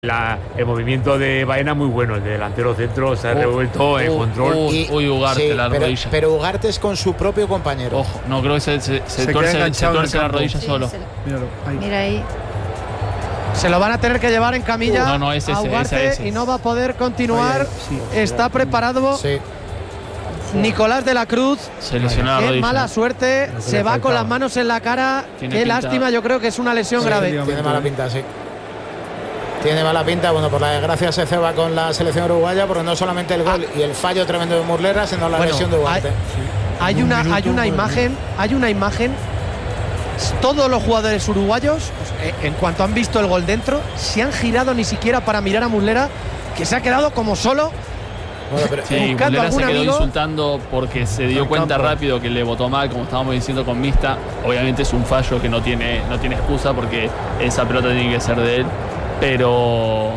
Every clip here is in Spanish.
El movimiento de Baena muy bueno, el delantero centro se ha revuelto en control. Ugarte sí, la rodilla. Pero Ugarte es con su propio compañero. Ojo, no creo que se tuerce la rodilla solo. Míralo, ahí. Mira ahí. Se lo van a tener que llevar en camilla No, es a ese, Ugarte ese. y no va a poder continuar. Sí. Está preparado Nicolás de la Cruz. Se lesionó la Qué rodilla. mala suerte. Se va con las manos en la cara. Tiene Qué pinta. lástima, yo creo que es una lesión grave. Tiene mala pinta, sí. Tiene mala pinta, bueno, por la desgracia se ceba con la selección uruguaya, porque no solamente el gol y el fallo tremendo de Muslera, sino la lesión de Ugarte. Hay una imagen. Todos los jugadores uruguayos, en cuanto han visto el gol dentro, se han girado ni siquiera para mirar a Muslera, que se ha quedado como solo. Bueno, pero, Sí, buscando Muslera se algún quedó amigo. insultando porque se dio cuenta rápido que le votó mal, como estábamos diciendo con Mista. Obviamente es un fallo que no tiene excusa porque esa pelota tiene que ser de él, pero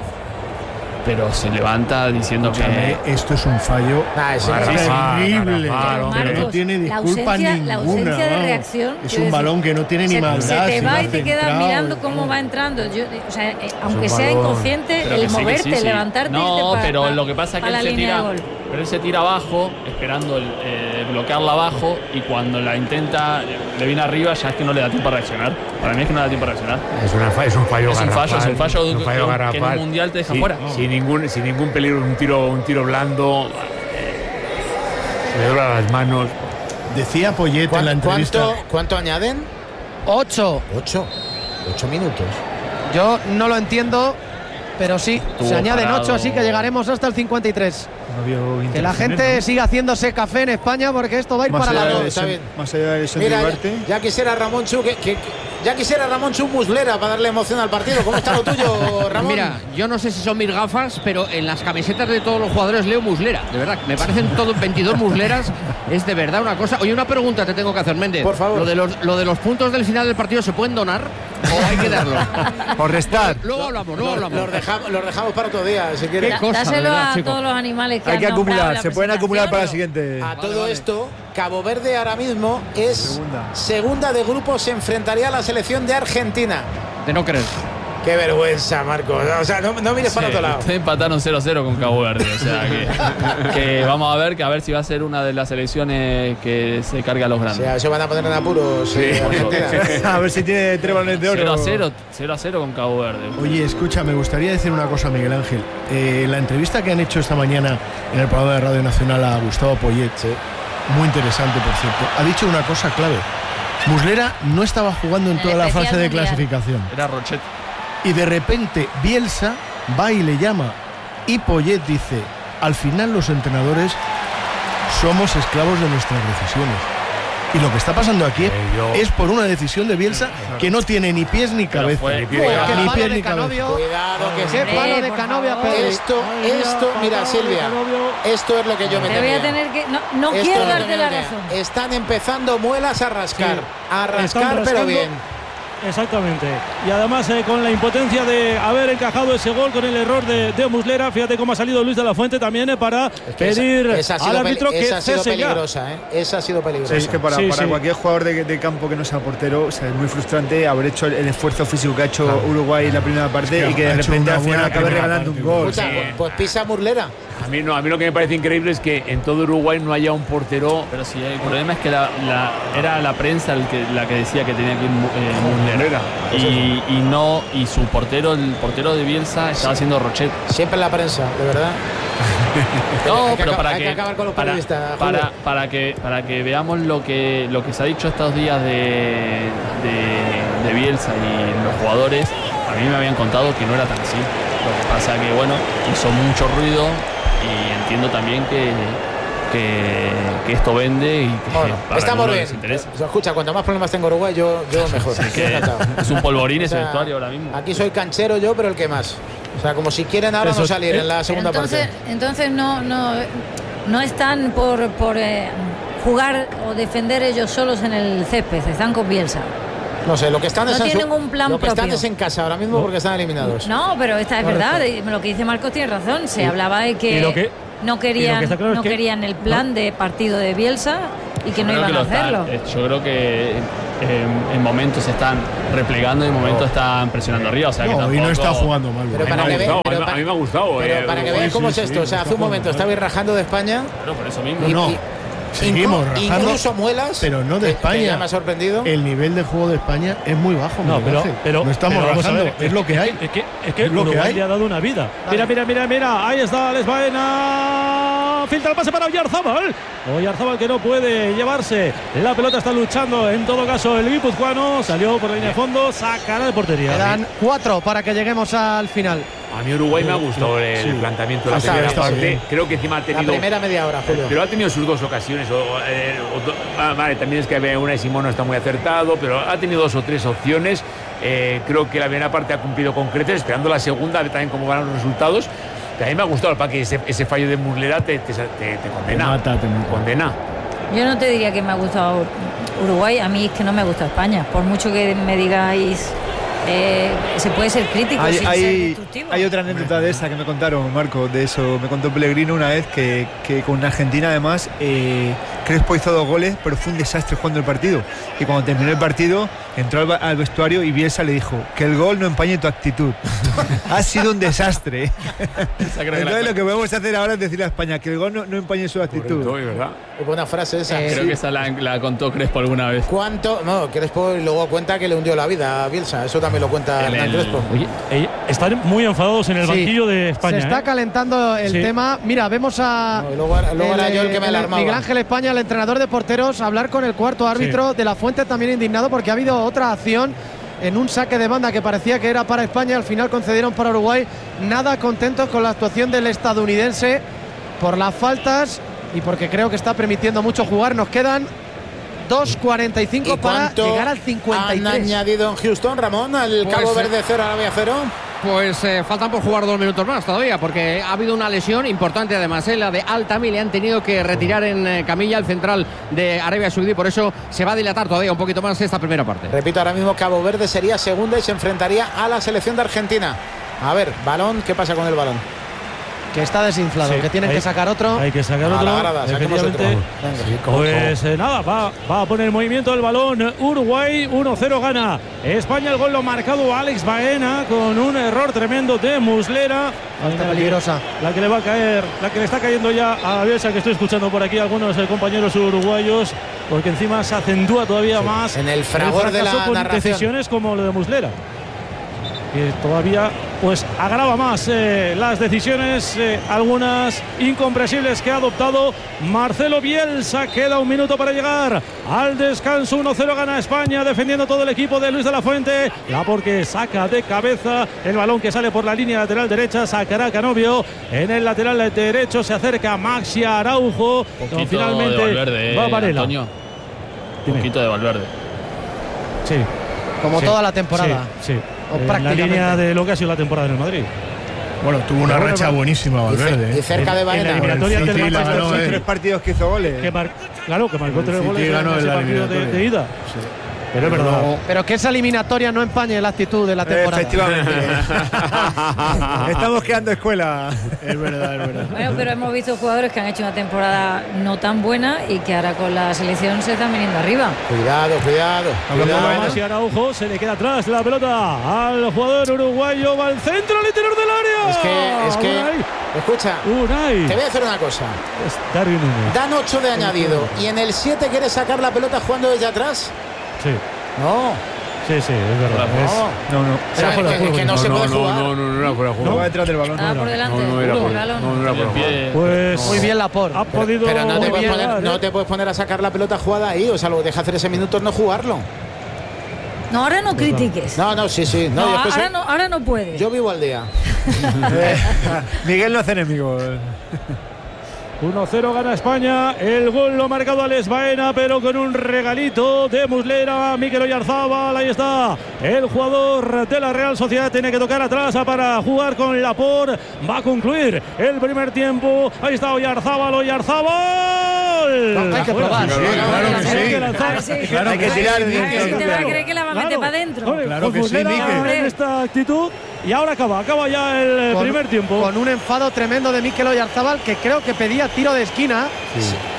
se levanta diciendo que Esto es un fallo es terrible. Marcos, No tiene disculpa la ninguna. ausencia de vamos. reacción. Es quiero un balón que no tiene ni maldad. Se te si va lo y ha te quedas centrado, mirando cómo va entrando. O sea, aunque sea balón. inconsciente, Pero el que sí, que moverte, sí. levantarte. No, irte pero lo que pasa es que la él se línea tira, de gol. pero él se tira abajo, esperando bloquearla abajo, y cuando la intenta, le viene arriba, ya es que no le da tiempo a reaccionar. Para mí es que no le da tiempo a reaccionar. Es un fallo Es un garrafal. fallo que en garrafal. un mundial te deja Sí, fuera. Sin ningún peligro, un tiro blando. Se le dobla las manos. Decía Poyet en la entrevista. ¿Cuánto añaden? 8. 8 minutos. Yo no lo entiendo, pero sí, Estuvo se añaden parado. 8, así que llegaremos hasta el 53. No Que la gente siga haciéndose café en España, porque esto va a ir Más para allá la de luz. está bien. Más allá de eso de Mira, Ugarte. ya quisiera Ramón Chu ya quisiera Ramón Chu Muslera para darle emoción al partido. ¿Cómo está lo tuyo, Ramón? Mira, yo no sé si son mis gafas, pero en las camisetas de todos los jugadores leo Muslera. De verdad, me parecen todos 22 Musleras. Es de verdad una cosa. Oye, una pregunta te tengo que hacer, Méndez. Por favor. Lo de los puntos del final del partido, ¿se pueden donar o hay que darlos? Por restar. Luego hablamos. Los dejamos para otro día, si quieres. Qué cosa, Dáselo de verdad, a chico. todos los animales que Hay que han nombrado acumular. en la Se pueden acumular para la presentación. siguiente. A todo esto, Cabo Verde ahora mismo es segunda de grupo, se enfrentaría a la selección de Argentina. De no creer. Qué vergüenza, Marcos. O sea, no mires para otro lado. Ustedes empataron 0-0 con Cabo Verde. O sea que vamos a ver si va a ser una de las selecciones que se carga a los O grandes. sea, se van a poner en apuros Argentina. A ver si tiene 3 balones de oro. 0-0 con Cabo Verde. Oye, escucha, me gustaría decir una cosa, Miguel Ángel. La entrevista que han hecho esta mañana en el programa de Radio Nacional a Gustavo Poyet, muy interesante, por cierto, ha dicho una cosa clave. Muslera no estaba jugando en El toda la especial fase de mundial. clasificación. Era Rochet. Y de repente Bielsa va y le llama. Y Poyet dice, al final los entrenadores somos esclavos de nuestras decisiones. Y lo que está pasando aquí es por una decisión de Bielsa que no tiene ni pies ni cabeza. fue- Qué Ni palo pies de ni cabeza. Canovio. Cuidado que Qué Hombre, palo de por Canovio a favor. Pedri. esto, mira, Silvia, esto es lo que yo me Te voy a temía. tener que. No Esto quiero es lo que darte me la temía. razón. Están empezando muelas a rascar. A Están rascar, pero rascando. bien. Exactamente. Y además con la impotencia de haber encajado ese gol con el error de Muslera. Fíjate cómo ha salido Luis de la Fuente también para pedir esa ha sido al árbitro que esa ha sido cese ya. peligrosa, ¿eh? Esa ha sido peligrosa. Es que para cualquier jugador de campo que no sea portero, o sea, es muy frustrante haber hecho el esfuerzo físico que ha hecho Uruguay en la primera parte y que de repente al final acabe regalando un gol. Escucha, pues pisa Muslera. A mí lo que me parece increíble es que en todo Uruguay no haya un portero. Pero sí, el problema es que era la prensa la que decía que tenía que ir Muslera. Y su portero, el portero de Bielsa, estaba haciendo Rochet. Siempre en la prensa, de verdad. No, Hay que pero acabar- hay que acabar con los periodistas, Julio. para que veamos lo que se ha dicho estos días de Bielsa y los jugadores, a mí me habían contado que no era tan así. Lo que pasa que, bueno, hizo mucho ruido y entiendo también que esto vende y que Bueno, para estamos algunos bien. les interesa. O sea, escucha, cuanto más problemas tengo Uruguay, yo mejor. Que Encantado. es un polvorín O ese sea, vestuario ahora mismo. Aquí soy canchero yo, pero el que más. O sea, como si quieren ahora no salir en la segunda parte. Entonces no están por jugar o defender ellos solos en el césped, están con Bielsa. No sé, lo que están No es en tienen un plan lo que están propio. es en casa ahora mismo porque están eliminados. No, pero esta es verdad, lo que dice Marcos tiene razón. Se hablaba de y que lo que- no querían, está claro es no que- querían el plan de partido de Bielsa y que no Creo iban a lo están. hacerlo. Yo creo que en momentos están replegando y en momentos están presionando arriba. O sea que No, tampoco... y no está jugando mal. Pero para que a mí me ha gustado. Pero para que vean cómo es esto, o sea, hace un momento estabais rajando de España. Claro, por eso mismo. Seguimos rajando, incluso muelas, pero no de España. que ya me ha sorprendido. El nivel de juego de España es muy bajo. No, pero no estamos vamos a rajando, ver, es lo que hay. Es que lo que Uruguay hay. le ha dado una vida. Mira, ahí está Les Baena. Filtra el pase para Oyarzábal. Oyarzábal que no puede llevarse. La pelota está luchando. En todo caso, el guipuzcoano salió por la línea de fondo. Sacará de portería. Quedan 4 para que lleguemos al final. A mí Uruguay me ha gustado el planteamiento de la primera parte. Creo que encima ha tenido... La primera media hora, Julio. Pero ha tenido sus 2 ocasiones. Vale, también es que una y Simón no está muy acertado, pero ha tenido 2 o 3 opciones. Creo que la primera parte ha cumplido con creces, esperando la segunda, a ver también cómo van los resultados. A mí me ha gustado el que ese fallo de Muslera te condena. Te mata. Condena. Yo no te diría que me ha gustado Uruguay, a mí es que no me gusta España. Por mucho que me digáis, se puede ser crítico sin ser destructivo. Hay otra anécdota de esa que me contaron, Marco, de eso. Me contó Pellegrino una vez que con Argentina, además, Crespo hizo 2 goles, pero fue un desastre jugando el partido. Y cuando terminó el partido, entró al vestuario y Bielsa le dijo que el gol no empañe tu actitud. Ha sido un desastre. Entonces lo que podemos hacer ahora es decirle a España que el gol no empañe su actitud. Correcto, es verdad. Qué buena frase esa. Creo que esa la contó Crespo alguna vez. ¿Cuánto? No, Crespo luego cuenta que le hundió la vida a Bielsa. Eso también lo cuenta Hernán Crespo. Oye, están muy enfadados en el banquillo de España. Se está calentando el tema. Mira, vemos a luego era yo el que me alarmaba. Miguel Ángel España, el entrenador de porteros, hablar con el cuarto árbitro de la Fuente, también indignado porque ha habido otra acción en un saque de banda que parecía que era para España, al final concedieron para Uruguay. Nada contentos con la actuación del estadounidense por las faltas y porque creo que está permitiendo mucho jugar. Nos quedan 2:45 para llegar al 53. ¿Han añadido en Houston, Ramón, al Cabo Verde 0, Arabia 0? Pues faltan por jugar 2 minutos más todavía, porque ha habido una lesión importante además, la de Altami. Le han tenido que retirar en camilla el central de Arabia Saudí, por eso se va a dilatar todavía un poquito más esta primera parte. Repito, ahora mismo Cabo Verde sería segunda y se enfrentaría a la selección de Argentina. A ver, balón, ¿qué pasa con el balón? Que está desinflado, que tienen que sacar otro. Hay que sacar otro. Efectivamente. Pues nada, va a poner en movimiento el balón. Uruguay 1-0 gana. España, el gol lo ha marcado Alex Baena con un error tremendo de Muslera. Falta peligrosa. La que le va a caer, la que le está cayendo ya a Bielsa, que estoy escuchando por aquí algunos compañeros uruguayos, porque encima se acentúa todavía más en el fragor de la con narración. decisiones como lo de Muslera, que todavía pues agrava más las decisiones, algunas incomprensibles que ha adoptado Marcelo Bielsa. Queda 1 minuto para llegar al descanso. 1-0 gana España, defendiendo todo el equipo de Luis de la Fuente. Porque saca de cabeza el balón que sale por la línea lateral derecha. Sacará Canovio en el lateral derecho. Se acerca Maxi Araujo. Finalmente de Valverde, va Varela. Antonio. Un poquito de Valverde. Sí. Como toda la temporada. Sí. En la línea de lo que ha sido la temporada en el Madrid. Bueno, tuvo una racha buenísima Valverde. Y cerca de En la Baena. eliminatoria ante el la ganó, 3 partidos que hizo goles. Claro, que marcó 3 goles ganó en ese la partido de eliminatoria. ida. Pero es verdad. Pero que esa eliminatoria no empañe la actitud de la temporada. Efectivamente. Estamos creando escuela. Es verdad. Bueno, pero hemos visto jugadores que han hecho una temporada no tan buena y que ahora con la selección se están viniendo arriba. Cuidado. Maxi Araujo, se le queda atrás la pelota al jugador uruguayo, va al centro, al interior del área. Es que escucha, Unai. te voy a hacer una cosa. Es Darwin Núñez. Dan 8 de añadido y en el 7 quieres sacar la pelota jugando desde atrás. Sí. No. Sí, es verdad. No. Era ¿Sabes fuera de que juego. no se puede jugar? No era fuera de juego. No va detrás del balón. Estaba por delante. No era por balón. no era por juego. Pues Muy bien Laporte. ha podido. Pero no te, puedes llegar, poner, no te puedes poner a sacar la pelota jugada ahí. O sea, lo deja hacer ese minuto no jugarlo. No, ahora no critiques. No, sí. No, yo es que ahora no puede. yo vivo al día. Miguel no hace enemigos. 1-0 gana España. El gol lo ha marcado Alex Baena, pero con un regalito de Muslera. Mikel Oyarzábal, ahí está. El jugador de la Real Sociedad tiene que tocar atrás para jugar con Laporte. Va a concluir el primer tiempo. Ahí está Oyarzábal. Hay que probar. Claro, hay que tirar. Te va a creer que la va a meter para adentro. Claro que sí, Mikel. En esta actitud. Y ahora acaba ya el primer tiempo. Con un enfado tremendo de Mikel Oyarzábal, que creo que pedía tiro de esquina.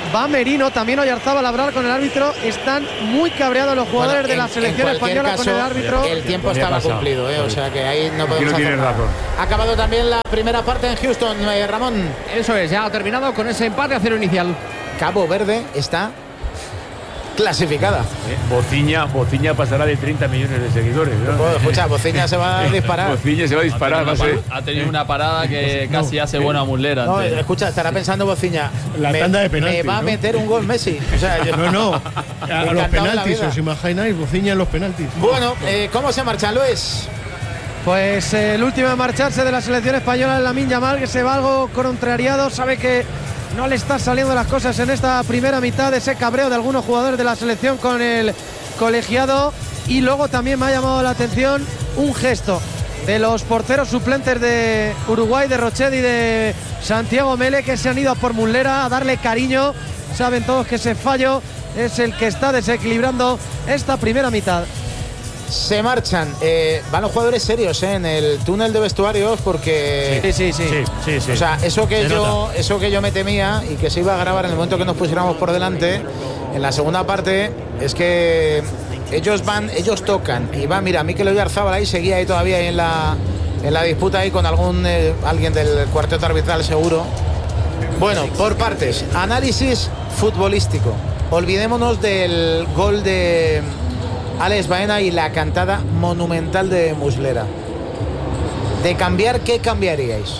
Va Merino, también Oyarzábal a hablar con el árbitro. Están muy cabreados los jugadores de la selección española con el árbitro. El tiempo estaba cumplido, o sea que ahí no podemos hacer nada. Ha acabado también la primera parte en Houston, Ramón. Eso es, ya ha terminado con ese empate a 0 inicial. Cabo Verde está clasificada. Bociña pasará de 30 millones de seguidores, ¿no? Pues, escucha, Bociña se va a disparar. Bociña se va a disparar. Ha tenido una parada que casi hace buena a Muslera. No, escucha, estará pensando Bociña. La tanda de penaltis. Me va a meter un gol Messi. O sea, no. A los penaltis, ¿os imagináis? Bociña en los penaltis. Bueno, ¿cómo se marcha, Luis? Pues el último en marcharse de la selección española es Lamine Yamal, que se va algo contrariado. Sabe que no le están saliendo las cosas en esta primera mitad, de ese cabreo de algunos jugadores de la selección con el colegiado. Y luego también me ha llamado la atención un gesto de los porteros suplentes de Uruguay, de Rochet y de Santiago Mele, que se han ido a por Muslera a darle cariño. Saben todos que ese fallo es el que está desequilibrando esta primera mitad. Se marchan, van los jugadores serios en el túnel de vestuarios porque sí. O sea, eso que yo me temía y que se iba a grabar en el momento que nos pusiéramos por delante en la segunda parte, es que ellos tocan y va, mira, Mikel Oyarzábal ahí seguía ahí todavía ahí en la disputa ahí con alguien del cuarteto arbitral seguro. Bueno, por partes, análisis futbolístico. Olvidémonos del gol de Alex Baena y la cantada monumental de Muslera. De cambiar, ¿qué cambiaríais?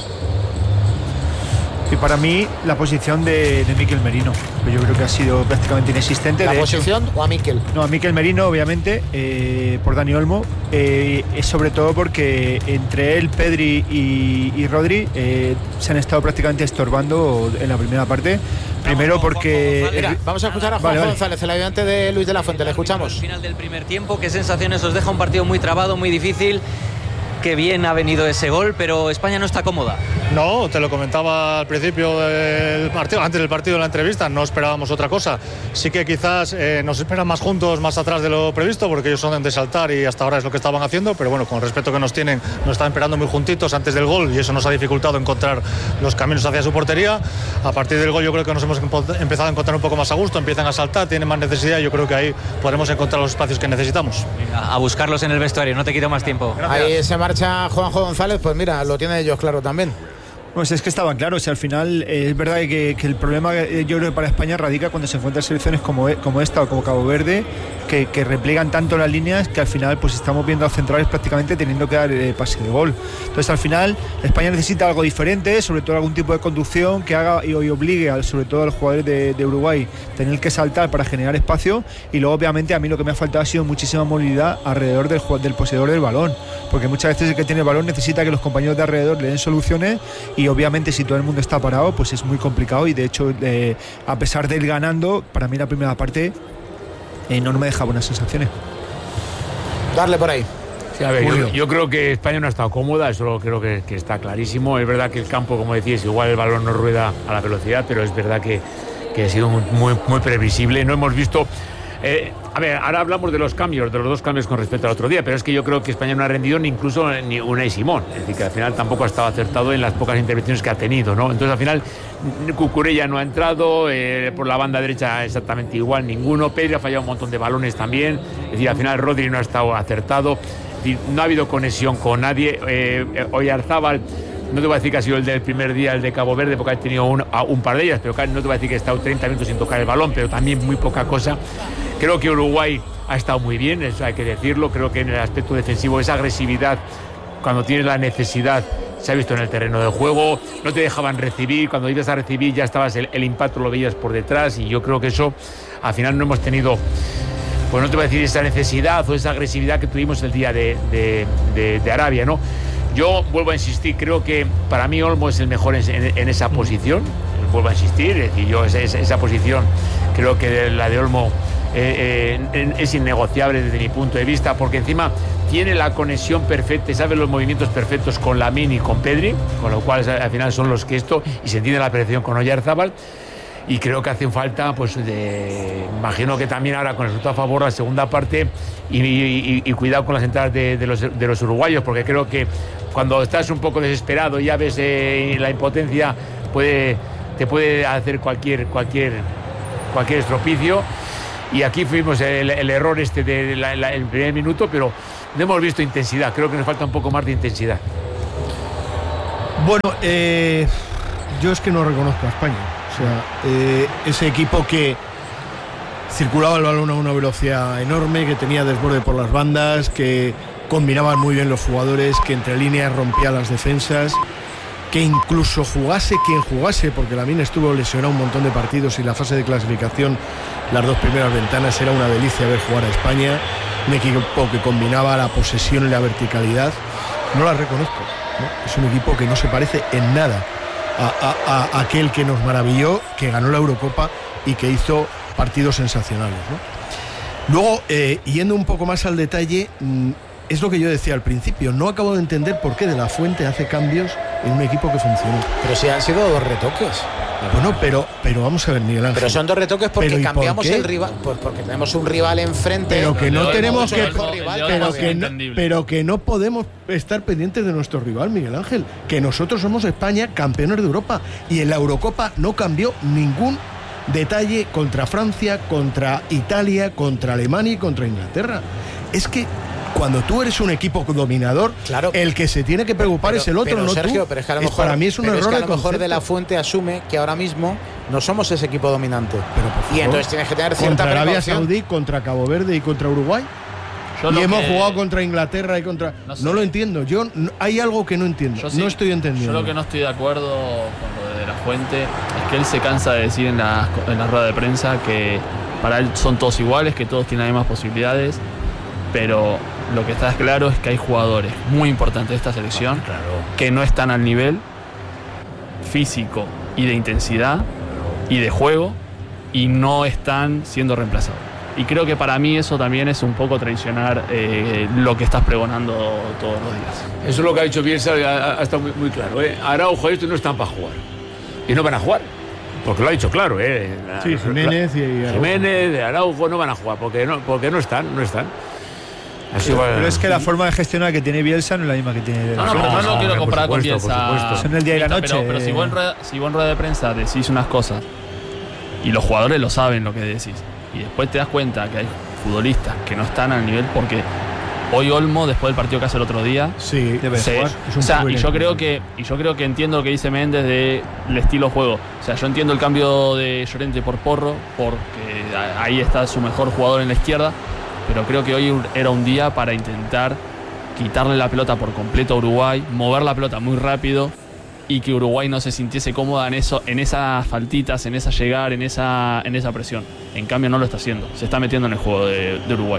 Y para mí, la posición de Mikel Merino, que yo creo que ha sido prácticamente inexistente. ¿La posición o a Mikel? No, a Mikel Merino, obviamente, por Dani Olmo. Es sobre todo porque entre él, Pedri y Rodri se han estado prácticamente estorbando en la primera parte. Primero porque... Mira, vamos a escuchar a Juan González, el ayudante de Luis de la Fuente. Le escuchamos. Al final del primer tiempo, ¿qué sensaciones os deja? Un partido muy trabado, muy difícil. Qué bien ha venido ese gol, pero España no está cómoda. No, te lo comentaba al principio del partido, antes del partido en la entrevista, no esperábamos otra cosa. Sí que quizás nos esperan más juntos, más atrás de lo previsto, porque ellos son de saltar y hasta ahora es lo que estaban haciendo, pero bueno, con el respeto que nos tienen, nos están esperando muy juntitos antes del gol y eso nos ha dificultado encontrar los caminos hacia su portería. A partir del gol yo creo que nos hemos empezado a encontrar un poco más a gusto, empiezan a saltar, tienen más necesidad y yo creo que ahí podremos encontrar los espacios que necesitamos. Venga, a buscarlos en el vestuario, no te quito más tiempo. Gracias. Ahí se marcha Juanjo González, pues mira, lo tienen ellos claro también. Pues es que estaban claros, y al final es verdad que el problema yo creo que para España radica cuando se encuentran selecciones como esta o como Cabo Verde, que repliegan tanto las líneas que al final pues estamos viendo a centrales prácticamente teniendo que dar pase de gol. Entonces al final España necesita algo diferente, sobre todo algún tipo de conducción que haga y obligue sobre todo a los jugadores de Uruguay tener que saltar para generar espacio, y luego obviamente a mí lo que me ha faltado ha sido muchísima movilidad alrededor del poseedor del balón, porque muchas veces el que tiene el balón necesita que los compañeros de alrededor le den soluciones, y obviamente si todo el mundo está parado pues es muy complicado, y de hecho a pesar de ir ganando, para mí la primera parte no me deja buenas sensaciones. Darle por ahí. Sí, a ver, yo creo que España no ha estado cómoda, eso creo que está clarísimo. Es verdad que el campo, como decíais, igual el balón no rueda a la velocidad, pero es verdad que ha sido muy previsible. No hemos visto... a ver, ahora hablamos de los cambios, de los dos cambios con respecto al otro día, pero es que yo creo que España no ha rendido ni incluso ni Unai Simón, es decir, que al final tampoco ha estado acertado en las pocas intervenciones que ha tenido, ¿no? Entonces al final Cucurella no ha entrado, por la banda derecha exactamente igual ninguno, Pedri ha fallado un montón de balones también, es decir, al final Rodri no ha estado acertado, es decir, no ha habido conexión con nadie. Oyarzábal, no te voy a decir que ha sido el del primer día, el de Cabo Verde, porque ha tenido un par de ellas, pero no te voy a decir que ha estado 30 minutos sin tocar el balón, pero también muy poca cosa. Creo que Uruguay ha estado muy bien, eso hay que decirlo. Creo que en el aspecto defensivo, esa agresividad, cuando tienes la necesidad, se ha visto en el terreno de juego. No te dejaban recibir, cuando ibas a recibir ya estabas, el impacto lo veías por detrás, y yo creo que eso, al final no hemos tenido, pues no te voy a decir esa necesidad o esa agresividad que tuvimos el día de Arabia, ¿no? Yo vuelvo a insistir, creo que para mí Olmo es el mejor en esa posición, vuelvo a insistir, es decir, yo esa posición creo que la de Olmo es innegociable desde mi punto de vista, porque encima tiene la conexión perfecta, sabe los movimientos perfectos con Lamine y con Pedri, con lo cual al final son los que y se entiende la perfección con Oyarzábal. Y creo que hacen falta, pues imagino que también ahora con el resultado a favor la segunda parte, y cuidado con las entradas de los uruguayos, porque creo que cuando estás un poco desesperado y ya ves la impotencia, te puede hacer cualquier cualquier estropicio. Y aquí fuimos el error el primer minuto, pero no hemos visto intensidad. Creo que nos falta un poco más de intensidad. Bueno, yo es que no reconozco a España. O sea, ese equipo que circulaba el balón a una velocidad enorme, que tenía desborde por las bandas, que combinaban muy bien los jugadores, que entre líneas rompía las defensas, que incluso jugase quien jugase, porque Lamine estuvo lesionado un montón de partidos y la fase de clasificación, las 2 primeras ventanas, era una delicia ver jugar a España, un equipo que combinaba la posesión y la verticalidad. No la reconozco, ¿no? Es un equipo que no se parece en nada a aquel que nos maravilló, que ganó la Eurocopa y que hizo partidos sensacionales, ¿no? Luego, yendo un poco más al detalle, es lo que yo decía al principio, no acabo de entender por qué De La Fuente hace cambios en un equipo que funcionó. Pero si han sido 2 retoques. Bueno, pero vamos a ver, Miguel Ángel. Pero son 2 retoques porque cambiamos el rival, pues porque tenemos un rival enfrente. Pero que no tenemos que, pero que no podemos estar pendientes de nuestro rival, Miguel Ángel. Que nosotros somos España, campeones de Europa, y en la Eurocopa no cambió ningún detalle contra Francia, contra Italia, contra Alemania y contra Inglaterra. Es que cuando tú eres un equipo dominador, claro, el que se tiene que preocupar es el otro, no Sergio, tú. Pero es que a lo mejor, para mí es un error. Es que a lo mejor De La Fuente asume que ahora mismo no somos ese equipo dominante. Pero por favor, y entonces tienes que tener cierta contra precaución. Arabia Saudí, contra Cabo Verde y contra Uruguay. Y hemos jugado contra Inglaterra y contra... No lo entiendo. Hay algo que no entiendo. No estoy entendiendo. Yo lo que no estoy de acuerdo con lo de La Fuente es que él se cansa de decir en la rueda de prensa que para él son todos iguales, que todos tienen las mismas posibilidades, pero lo que está claro es que hay jugadores muy importantes de esta selección que no están al nivel físico y de intensidad y de juego y no están siendo reemplazados. Y creo que para mí eso también es un poco traicionar lo que estás pregonando todos los días. Eso es lo que ha dicho Bielsa, ha estado muy claro. Araujo y estos no están para jugar. Y no van a jugar. Porque lo ha dicho claro. Sí, Jiménez y Araujo. Jiménez, Araujo no van a jugar porque no están. Pero es que la forma de gestionar que tiene Bielsa no es la misma que tiene... No lo quiero comparar con Bielsa. Son el día y la noche. Pero si vos en rueda de prensa decís unas cosas y los jugadores lo saben lo que decís, y después te das cuenta que hay futbolistas que no están al nivel, porque hoy Olmo, después del partido que hace el otro día, sí, debe jugar. Y yo creo que entiendo lo que dice Méndez del estilo juego. O sea, yo entiendo el cambio de Llorente por Porro, porque ahí está su mejor jugador en la izquierda, pero creo que hoy era un día para intentar quitarle la pelota por completo a Uruguay, mover la pelota muy rápido y que Uruguay no se sintiese cómoda en esas faltitas, en esa llegar, en esa presión. En cambio no lo está haciendo, se está metiendo en el juego de Uruguay.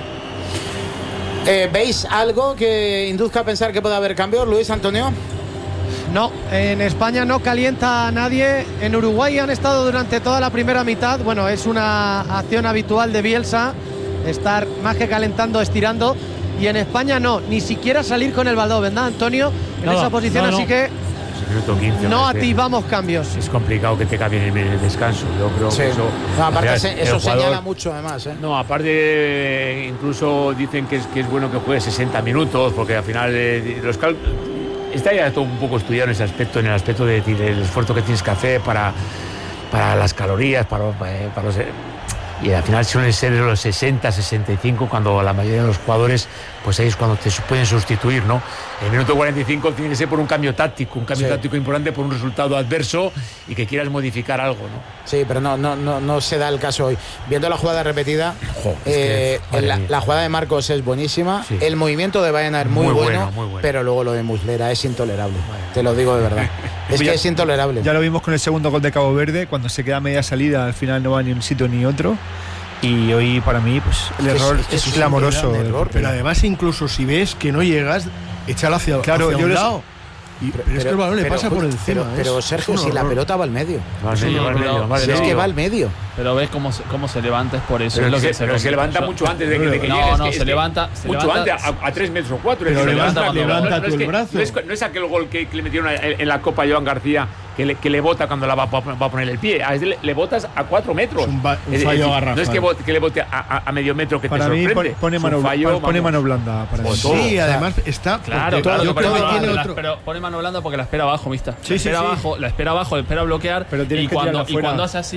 ¿Veis algo que induzca a pensar que puede haber cambios, Luis Antonio? No, en España no calienta a nadie. En Uruguay han estado durante toda la primera mitad. Bueno, es una acción habitual de Bielsa, estar más que calentando, estirando. Y en España no, ni siquiera salir con el balón, ¿verdad, Antonio? En esa posición, así que no activamos cambios. Es complicado que te cambien en el descanso. Yo creo que eso. No, aparte, eso señala mucho, además. No, aparte, incluso dicen que es bueno que juegue 60 minutos, porque al final está ya todo un poco estudiado en el aspecto del esfuerzo que tienes que hacer para las calorías, para los. Y al final suelen ser los 60, 65 cuando la mayoría de los jugadores, pues ahí es cuando te pueden sustituir, ¿no? El minuto 45 tiene que ser por un cambio táctico importante, por un resultado adverso y que quieras modificar algo, ¿no? Sí, pero no se da el caso hoy. Viendo la jugada repetida, la jugada de Marcos es buenísima, sí. El movimiento de Baena es muy bueno, pero luego lo de Muslera es intolerable. Te lo digo de verdad. Es intolerable. Ya lo vimos con el segundo gol de Cabo Verde, cuando se queda media salida, al final no va ni un sitio ni otro. Y hoy para mí pues el error es clamoroso. Pero además incluso si ves que no llegas, échalo hacia un lado. Pero es que el balón le pasa por encima. Pero Sergio, si la pelota va al medio. Es que va al medio. Pero ves cómo se levanta, es por eso. Pero se levanta mucho antes de que llegues. No, se levanta mucho antes, a 3 metros o 4. Pero levanta tú el brazo. No es aquel gol que le metieron en la Copa Joan García, que le bota cuando la va a poner el pie. Le botas a 4 metros. Es un fallo garrafal. No es que le bote a medio metro que para te sorprende. Para mí pone mano blanda. Sí, además está. Claro, yo creo que tiene otro. Pero pone mano blanda porque la espera abajo, mista. La espera abajo, la espera bloquear. Pero y cuando hace así,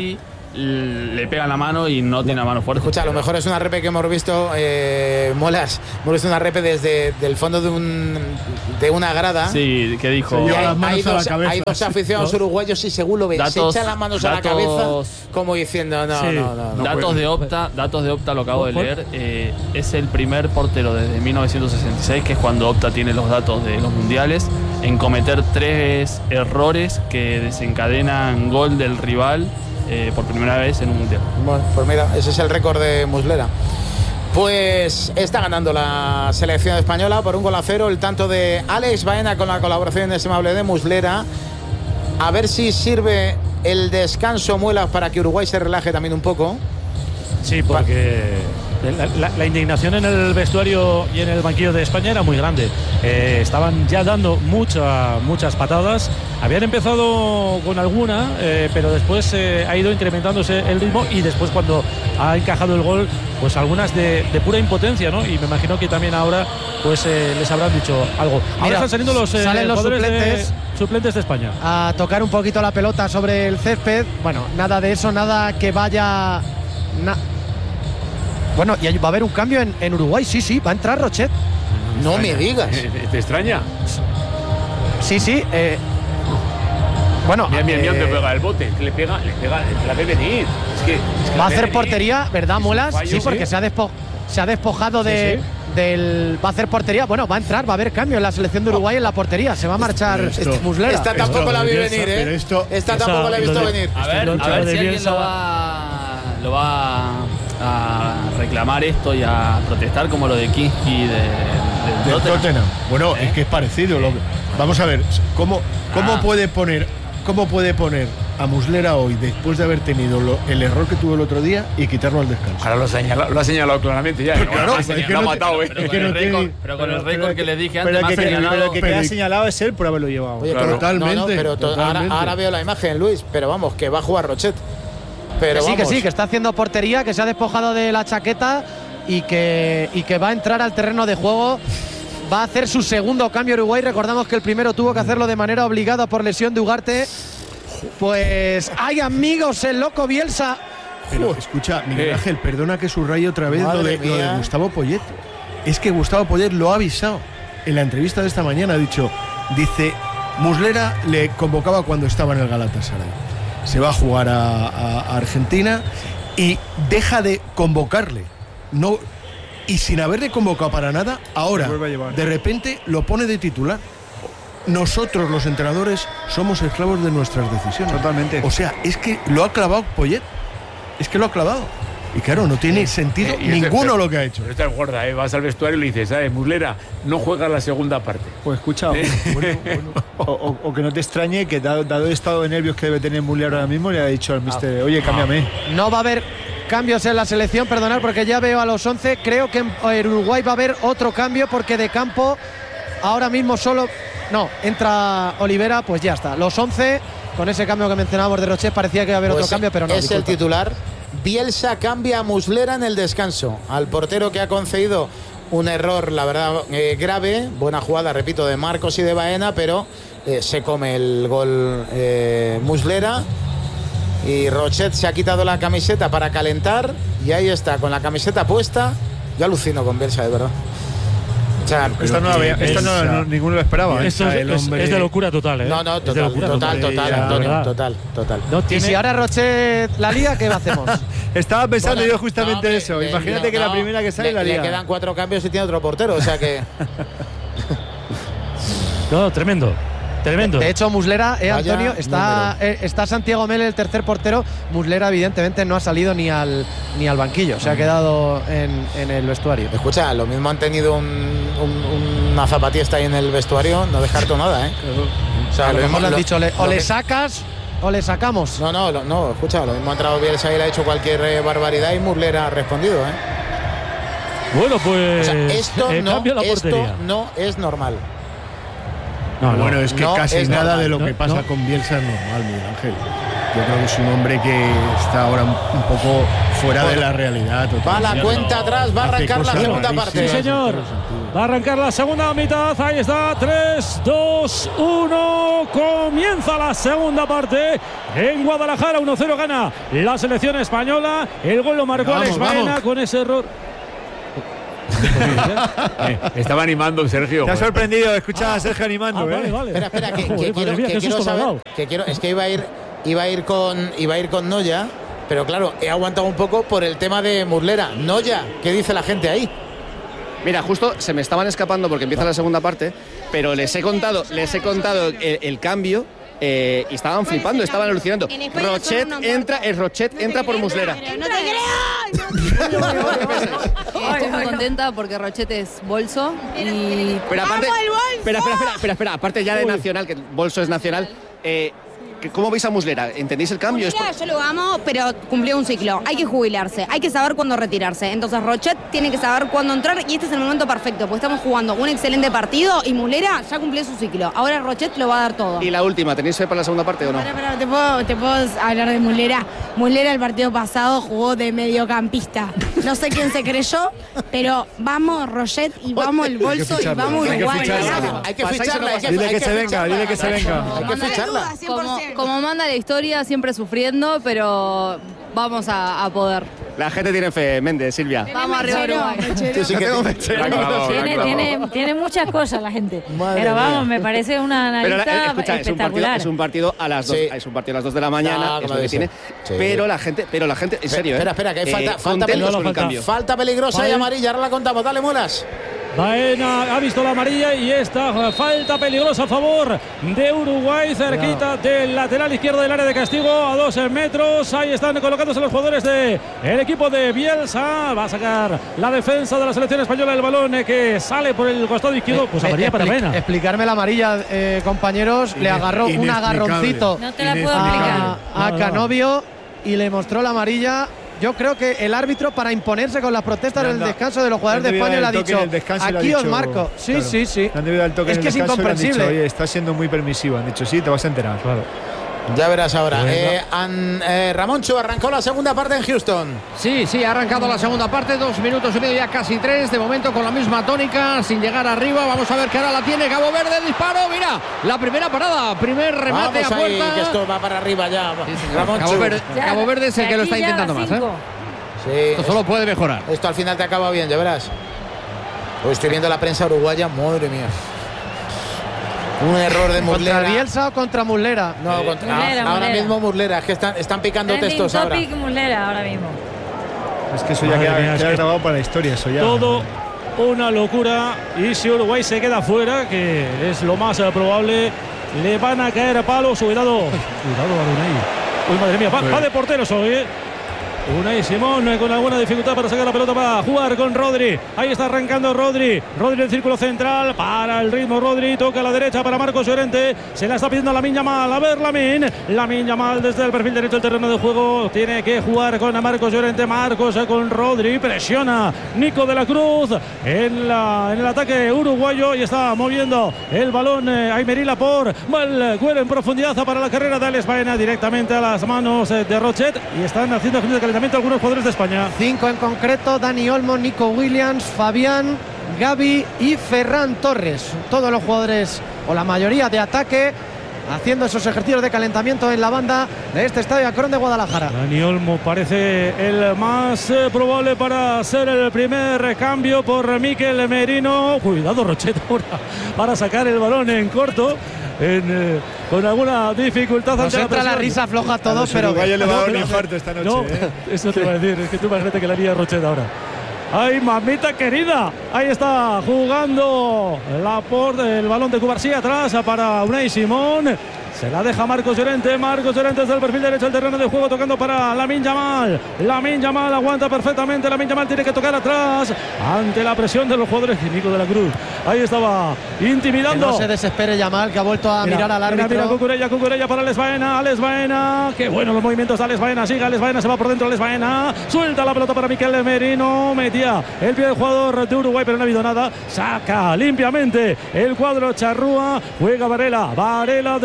le pegan la mano y no tiene la mano fuerte. Escucha, a lo mejor es una repe que hemos visto, Molas, hemos visto una repe desde el fondo de una grada. Sí, que dijo. Hay dos aficionados uruguayos y según lo ves, se echan las manos a la cabeza como diciendo no. Datos de Opta, lo acabo de leer. Es el primer portero desde 1966, que es cuando Opta tiene los datos de los mundiales, en cometer 3 errores que desencadenan gol del rival por primera vez en un mundial. Bueno, pues mira, ese es el récord de Muslera. Pues está ganando la selección española por 1-0, el tanto de Alex Baena con la colaboración inestimable de Muslera. A ver si sirve el descanso, Muelas, para que Uruguay se relaje también un poco. Sí, porque la indignación en el vestuario y en el banquillo de España era muy grande. Estaban ya dando muchas patadas. Habían empezado con alguna, pero después ha ido incrementándose el ritmo, y después cuando ha encajado el gol, pues algunas de pura impotencia, ¿no? Y me imagino que también ahora pues les habrán dicho algo. Ahora están saliendo los suplentes de España a tocar un poquito la pelota sobre el césped. Bueno, nada de eso, nada que vaya... Bueno, y va a haber un cambio en Uruguay, sí, va a entrar Rochet. No me digas. ¿Te extraña? Sí. Bueno, mira, te pega el bote, que le pega, la ve venir. Es que va a hacer portería, ¿verdad, Molas? Sí, porque se ha despojado del... Va a hacer portería. Bueno, va a entrar, va a haber cambio en la selección de Uruguay en la portería. Se va a marchar Muslera. Esta tampoco la vi venir, ¿eh? Esta tampoco la he visto venir. A ver si alguien lo va a reclamar esto y a protestar, como lo de Kinski del Tottenham. Bueno, es que es parecido. Vamos a ver, ¿cómo puede poner a Muslera hoy, después de haber tenido el error que tuvo el otro día, y quitarlo al descanso? Ahora lo ha señalado claramente ya. Claro, lo ha matado, pero con el récord que les dije antes, pero que te ha señalado es él por haberlo llevado. Oye, claro. Totalmente. Pero ahora veo la imagen, Luis, pero vamos, que va a jugar Rochet. Pero que sí, que está haciendo portería, que se ha despojado de la chaqueta y que va a entrar al terreno de juego. Va a hacer su segundo cambio Uruguay. Recordamos que el primero tuvo que hacerlo de manera obligada por lesión de Ugarte. Pues hay amigos, el loco Bielsa. Pero escucha, Miguel Ángel, perdona que subraye otra vez lo de Gustavo Poyet. Es que Gustavo Poyet lo ha avisado en la entrevista de esta mañana. Dice, Muslera le convocaba cuando estaba en el Galatasaray. Se va a jugar a Argentina y deja de convocarle. Y sin haberle convocado para nada, ahora de repente lo pone de titular. Nosotros, los entrenadores, somos esclavos de nuestras decisiones. Totalmente. O sea, es que lo ha clavado Poyet. Es que lo ha clavado. Y claro, no tiene sentido ninguno lo que ha hecho. Pero esta es gorda, vas al vestuario y le dices, ¿sabes? Muslera, no juega la segunda parte. Pues escucha, o que no te extrañe que dado el estado de nervios que debe tener Muslera ahora mismo, le ha dicho al míster, oye, cámbiame. No va a haber cambios en la selección, perdonad, porque ya veo a los 11. Creo que en Uruguay va a haber otro cambio, porque de campo ahora mismo solo... No, entra Olivera, pues ya está. Los 11, con ese cambio que mencionábamos de Rochet, parecía que iba a haber otro cambio, pero no. Es el titular. Bielsa cambia a Muslera en el descanso. Al portero que ha concedido un error, la verdad, grave. Buena jugada, repito, de Marcos y de Baena, pero se come el gol Muslera. Y Rochet se ha quitado la camiseta para calentar. Y ahí está, con la camiseta puesta. Yo alucino con Bielsa, de verdad. O sea, ninguno lo esperaba. Esto es de locura total, ¿eh? No, total. Y si ahora Rochet la lía, ¿qué hacemos? Estaba pensando yo justamente eso. Imagínate que la primera que sale la lía. Le quedan 4 cambios y tiene otro portero, o sea que... No, tremendo. De hecho, Muslera, Antonio, está Santiago Mel, el tercer portero. Muslera, evidentemente, no ha salido ni al banquillo. Se ha quedado en el vestuario. Escucha, lo mismo han tenido una zapatista ahí en el vestuario, no descarto nada, ¿eh? O sea, lo mismo le han dicho, o le sacas o le sacamos. No, escucha, lo mismo ha entrado Bielsa y le ha hecho cualquier barbaridad y Muslera ha respondido, ¿eh? Bueno, pues... O sea, esto no es normal. Bueno, es que casi nada de lo que pasa con Bielsa es normal, Miguel Ángel. Yo creo que es un hombre que está ahora un poco fuera de la realidad. Va la cuenta atrás, va a arrancar la segunda parte. Sí, señor. Va a arrancar la segunda mitad. Ahí está. 3, 2, 1. Comienza la segunda parte. En Guadalajara 1-0 gana la selección española. El gol lo marcó Alex Baena con ese error. Estaba animando Sergio. Te ha sorprendido, escucha a Sergio animando. Vale. Espera, que quiero saber. Es que iba a ir con Noya, pero claro, he aguantado un poco por el tema de Muslera. Noya, ¿qué dice la gente ahí? Mira, justo se me estaban escapando porque empieza la segunda parte, pero les he contado el cambio y estaban flipando, estaban alucinando. Rochet entra por Muslera. No te creo. Estoy muy contenta porque Rochet es bolso y... Pero aparte, espera, aparte ya de nacional, que bolso es nacional, ¿cómo veis a Muslera? ¿Entendéis el cambio? Muslera, yo lo amo, pero cumplió un ciclo. Hay que jubilarse, hay que saber cuándo retirarse. Entonces Rochet tiene que saber cuándo entrar y este es el momento perfecto, porque estamos jugando un excelente partido y Muslera ya cumplió su ciclo. Ahora Rochet lo va a dar todo. Y la última, ¿tenéis fe para la segunda parte o no? ¿Te puedo hablar de Muslera? Muslera el partido pasado jugó de mediocampista. No sé quién se creyó, pero vamos Rochet y vamos el bolso y vamos Uruguay. Hay que ficharla. Dile que se venga. Hay que ficharla. Como manda la historia, siempre sufriendo, pero vamos a poder. La gente tiene fe, Méndez, Silvia. Vamos arriba Uruguay. Tiene muchas cosas la gente. Pero vamos, me parece una analista espectacular. Es un partido a las 2, es un partido a las 2 de la mañana, es lo que tiene. Sí. Pero la gente, en serio, Espera, que hay falta peligrosa y amarilla, ahora la contamos, dale Mulas. Baena ha visto la amarilla y esta falta peligrosa a favor de Uruguay, cerquita del lateral izquierdo del área de castigo, a 2 metros. Ahí están colocándose los jugadores del equipo de Bielsa. Va a sacar la defensa de la selección española el balón que sale por el costado izquierdo. Pues amarilla para Baena. Explicarme la amarilla, compañeros. Le agarró un agarroncito no te la puedo explicar. a Canovio y le mostró la amarilla. Yo creo que el árbitro, para imponerse con las protestas del descanso de los jugadores de España, le ha dicho: aquí os marco. Sí. Es que es incomprensible. Oye, está siendo muy permisivo. Han dicho: sí, te vas a enterar. Claro. Ya verás ahora. Ramoncho, arrancó la segunda parte en Houston. Sí, ha arrancado la segunda parte, 2 minutos y medio, ya casi 3. De momento con la misma tónica, sin llegar arriba. Vamos a ver que ahora la tiene Cabo Verde. Disparo, mira, la primera parada, primer remate a puerta. Que esto va para arriba ya. Sí, Cabo Verde es el que lo está intentando más. Sí, esto solo puede mejorar. Esto al final te acaba bien, ya verás. Hoy estoy viendo la prensa uruguaya, madre mía. Un error de Muslera. ¿Contra Bielsa o contra Muslera? No, ahora mismo Muslera. Es que están picando textos ahora. Muslera ahora mismo. Es que eso ya queda grabado para la historia. Eso ya. Todo una locura. Y si Uruguay se queda fuera, que es lo más probable, le van a caer a palos. Cuidado, Unai. Uy, madre mía, va de porteros hoy, Unai Simón con alguna dificultad para sacar la pelota para jugar con Rodri. Ahí está arrancando Rodri en el círculo central, para el ritmo Rodri, toca a la derecha para Marcos Llorente, se la está pidiendo Lamine Yamal. A ver, Lamine Yamal desde el perfil derecho del terreno de juego, tiene que jugar con Marcos Llorente. Marcos con Rodri, presiona Nico de la Cruz en el ataque uruguayo y está moviendo el balón Aymeri Laporte. Cuero en profundidad para la carrera de Alex Baena, directamente a las manos de Rochet, y están haciendo ejercicio de calentamiento algunos jugadores de España. 5 en concreto: Dani Olmo, Nico Williams, Fabián, Gaby y Ferran Torres. Todos los jugadores, o la mayoría, de ataque, haciendo esos ejercicios de calentamiento en la banda de este Estadio Akron de Guadalajara. Dani Olmo parece el más probable para ser el primer cambio por Mikel Merino. Cuidado Rochet ahora para sacar el balón en corto. Con alguna dificultad. Nos entra la risa floja a todos, pero le va a dar un infarto esta noche. No, eso te iba a decir, es que tú imagínate que la lía Rochet ahora. ¡Ay, mamita querida! Ahí está jugando Laporte, el balón de Cubarsí atrás para Unai Simón. Se la deja Marcos Llorente desde el perfil derecho del terreno de juego, tocando para Lamine Yamal. Lamine Yamal aguanta perfectamente. Lamine Yamal tiene que tocar atrás ante la presión de los jugadores. Nico de la Cruz ahí estaba intimidando. Que no se desespere Yamal, que ha vuelto a mirar al árbitro. Mira Cucurella para Alex Baena. Qué bueno los movimientos de Alex Baena. Sigue Alex Baena, se va por dentro Alex Baena. Suelta la pelota para Mikel Merino. Metía el pie del jugador de Uruguay, pero no ha habido nada. Saca limpiamente el cuadro charrúa. Juega Varela desde el perfil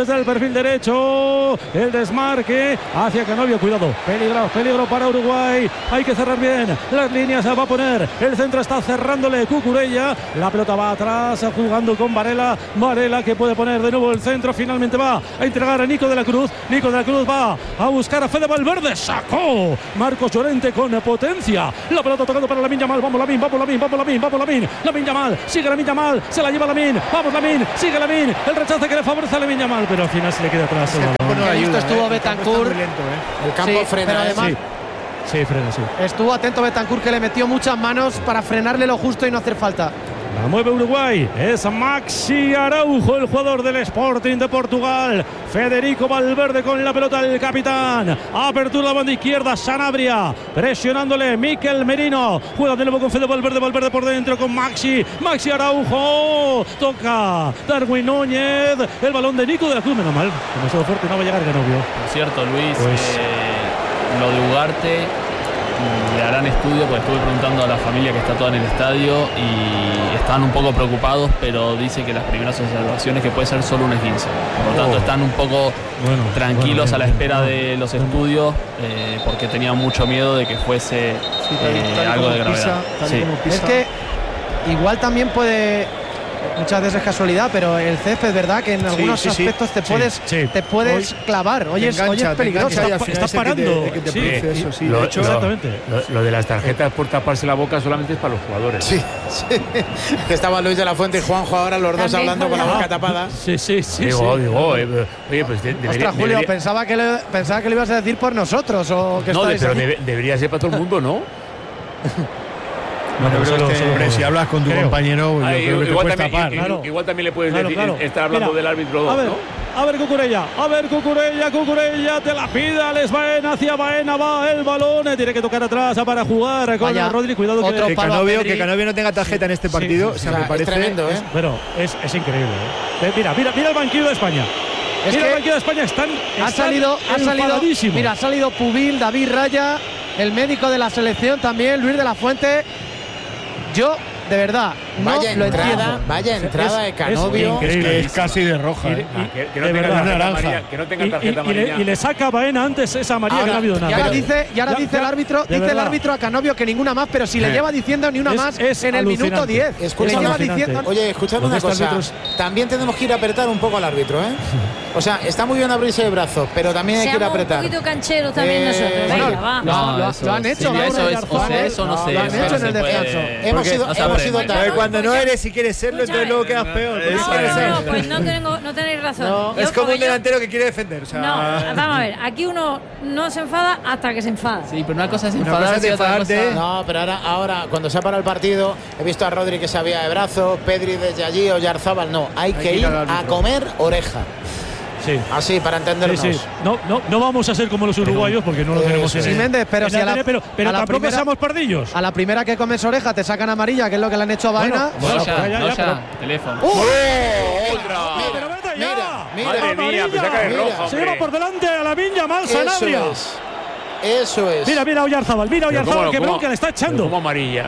perfil derecho, el desmarque hacia Canovio, cuidado, peligro para Uruguay, hay que cerrar bien las líneas, va a poner, el centro está cerrándole Cucurella, la pelota va atrás, jugando con Varela que puede poner de nuevo el centro, finalmente va a entregar a Nico de la Cruz va a buscar a Fede Valverde, sacó Marcos Llorente con potencia, la pelota tocando para Lamine Yamal, vamos Lamine, Lamine Yamal, sigue Lamine Yamal, se la lleva Lamine, vamos Lamine, sigue Lamine, el rechace que le favorece a Lamine Yamal, pero al final se le queda atrás. Esto estuvo Bentancur, el campo frena, pero además frena, sí. Estuvo atento Bentancur, que le metió muchas manos para frenarle lo justo y no hacer falta. La mueve Uruguay, es Maxi Araujo, el jugador del Sporting de Portugal. Federico Valverde con la pelota, el capitán. Apertura la banda izquierda, Sanabria presionándole, Mikel Merino. Juega de nuevo con Fede Valverde por dentro con Maxi Araujo. Toca Darwin Núñez, el balón de Nico de la Cruz. Menos mal, demasiado fuerte, no va a llegar Canovio. Por cierto, Luis, lo de Ugarte le harán estudio, porque estuve preguntando a la familia que está toda en el estadio y están un poco preocupados, pero dice que las primeras observaciones que puede ser solo un esguince. Por lo tanto, están un poco tranquilos a la espera de los estudios, porque tenían mucho miedo de que fuese algo de gravedad. Es que igual también puede, muchas veces es casualidad, pero el césped, ¿verdad? Que en algunos aspectos te puedes clavar. Oye, es peligroso. Está parando. Exactamente. Lo de las tarjetas por taparse la boca solamente es para los jugadores. Sí. Que estaba Luis de la Fuente y Juanjo ahora los dos hablando con la boca tapada. Sí. Oye, pues ostras, Julio, pensaba que lo ibas a decir por nosotros. Pero debería ser para todo el mundo, ¿no? Hombre, si hablas con tu compañero, yo creo que te puedes tapar. Igual también le puedes decir, estar hablando del árbitro. A ver Cucurella, te la pide Alex Baena, hacia Baena va el balón, tiene que tocar atrás para jugar con Rodri, cuidado que Canovio no tenga tarjeta en este partido, me parece es tremendo, Pero es increíble, Mira el banquillo de España. El banquillo de España ha salido Pubil, David Raya, el médico de la selección también, Luis de la Fuente. Yo, de verdad, vaya entrada de Canovio. Es casi de roja. Que no tenga tarjeta amarilla. Y le saca a Baena antes esa amarilla, que no ha habido nada. Y ahora dice el árbitro a Canovio que ninguna más, pero si le lleva diciendo ni una más en el minuto 10. Oye, escuchadme una cosa. También tenemos que ir a apretar un poco al árbitro, O sea, está muy bien abrirse de brazos, pero también hay que ir a apretar. Un poquito cancheros también nosotros. Venga, va. Lo han hecho. Eso no sé. Lo han hecho en el descanso. Hemos sido cuando no eres, si quieres serlo, entonces luego quedas peor. Pues no tenéis razón. Es como un delantero que quiere defender. Vamos a ver, aquí uno no se enfada hasta que se enfada. Sí, pero una cosa es enfadarse y otra cosa... No, pero ahora cuando se ha parado el partido, he visto a Rodri que se había de brazo, Pedri desde allí, Oyarzábal, hay que ir a comer oreja. Sí. Así, para entendernos. Sí. No vamos a ser como los uruguayos porque no lo tenemos en Méndez, pero pero tampoco seamos pardillos. A la primera que comes oreja te sacan amarilla, que es lo que le han hecho a Baena. Teléfono. ¡Otra! Madre mía, me saca de roja. Se lleva por delante a Lamine Yamal, Sanabria. Eso es. Mira Oyarzábal, que bronca le está echando. Como amarilla.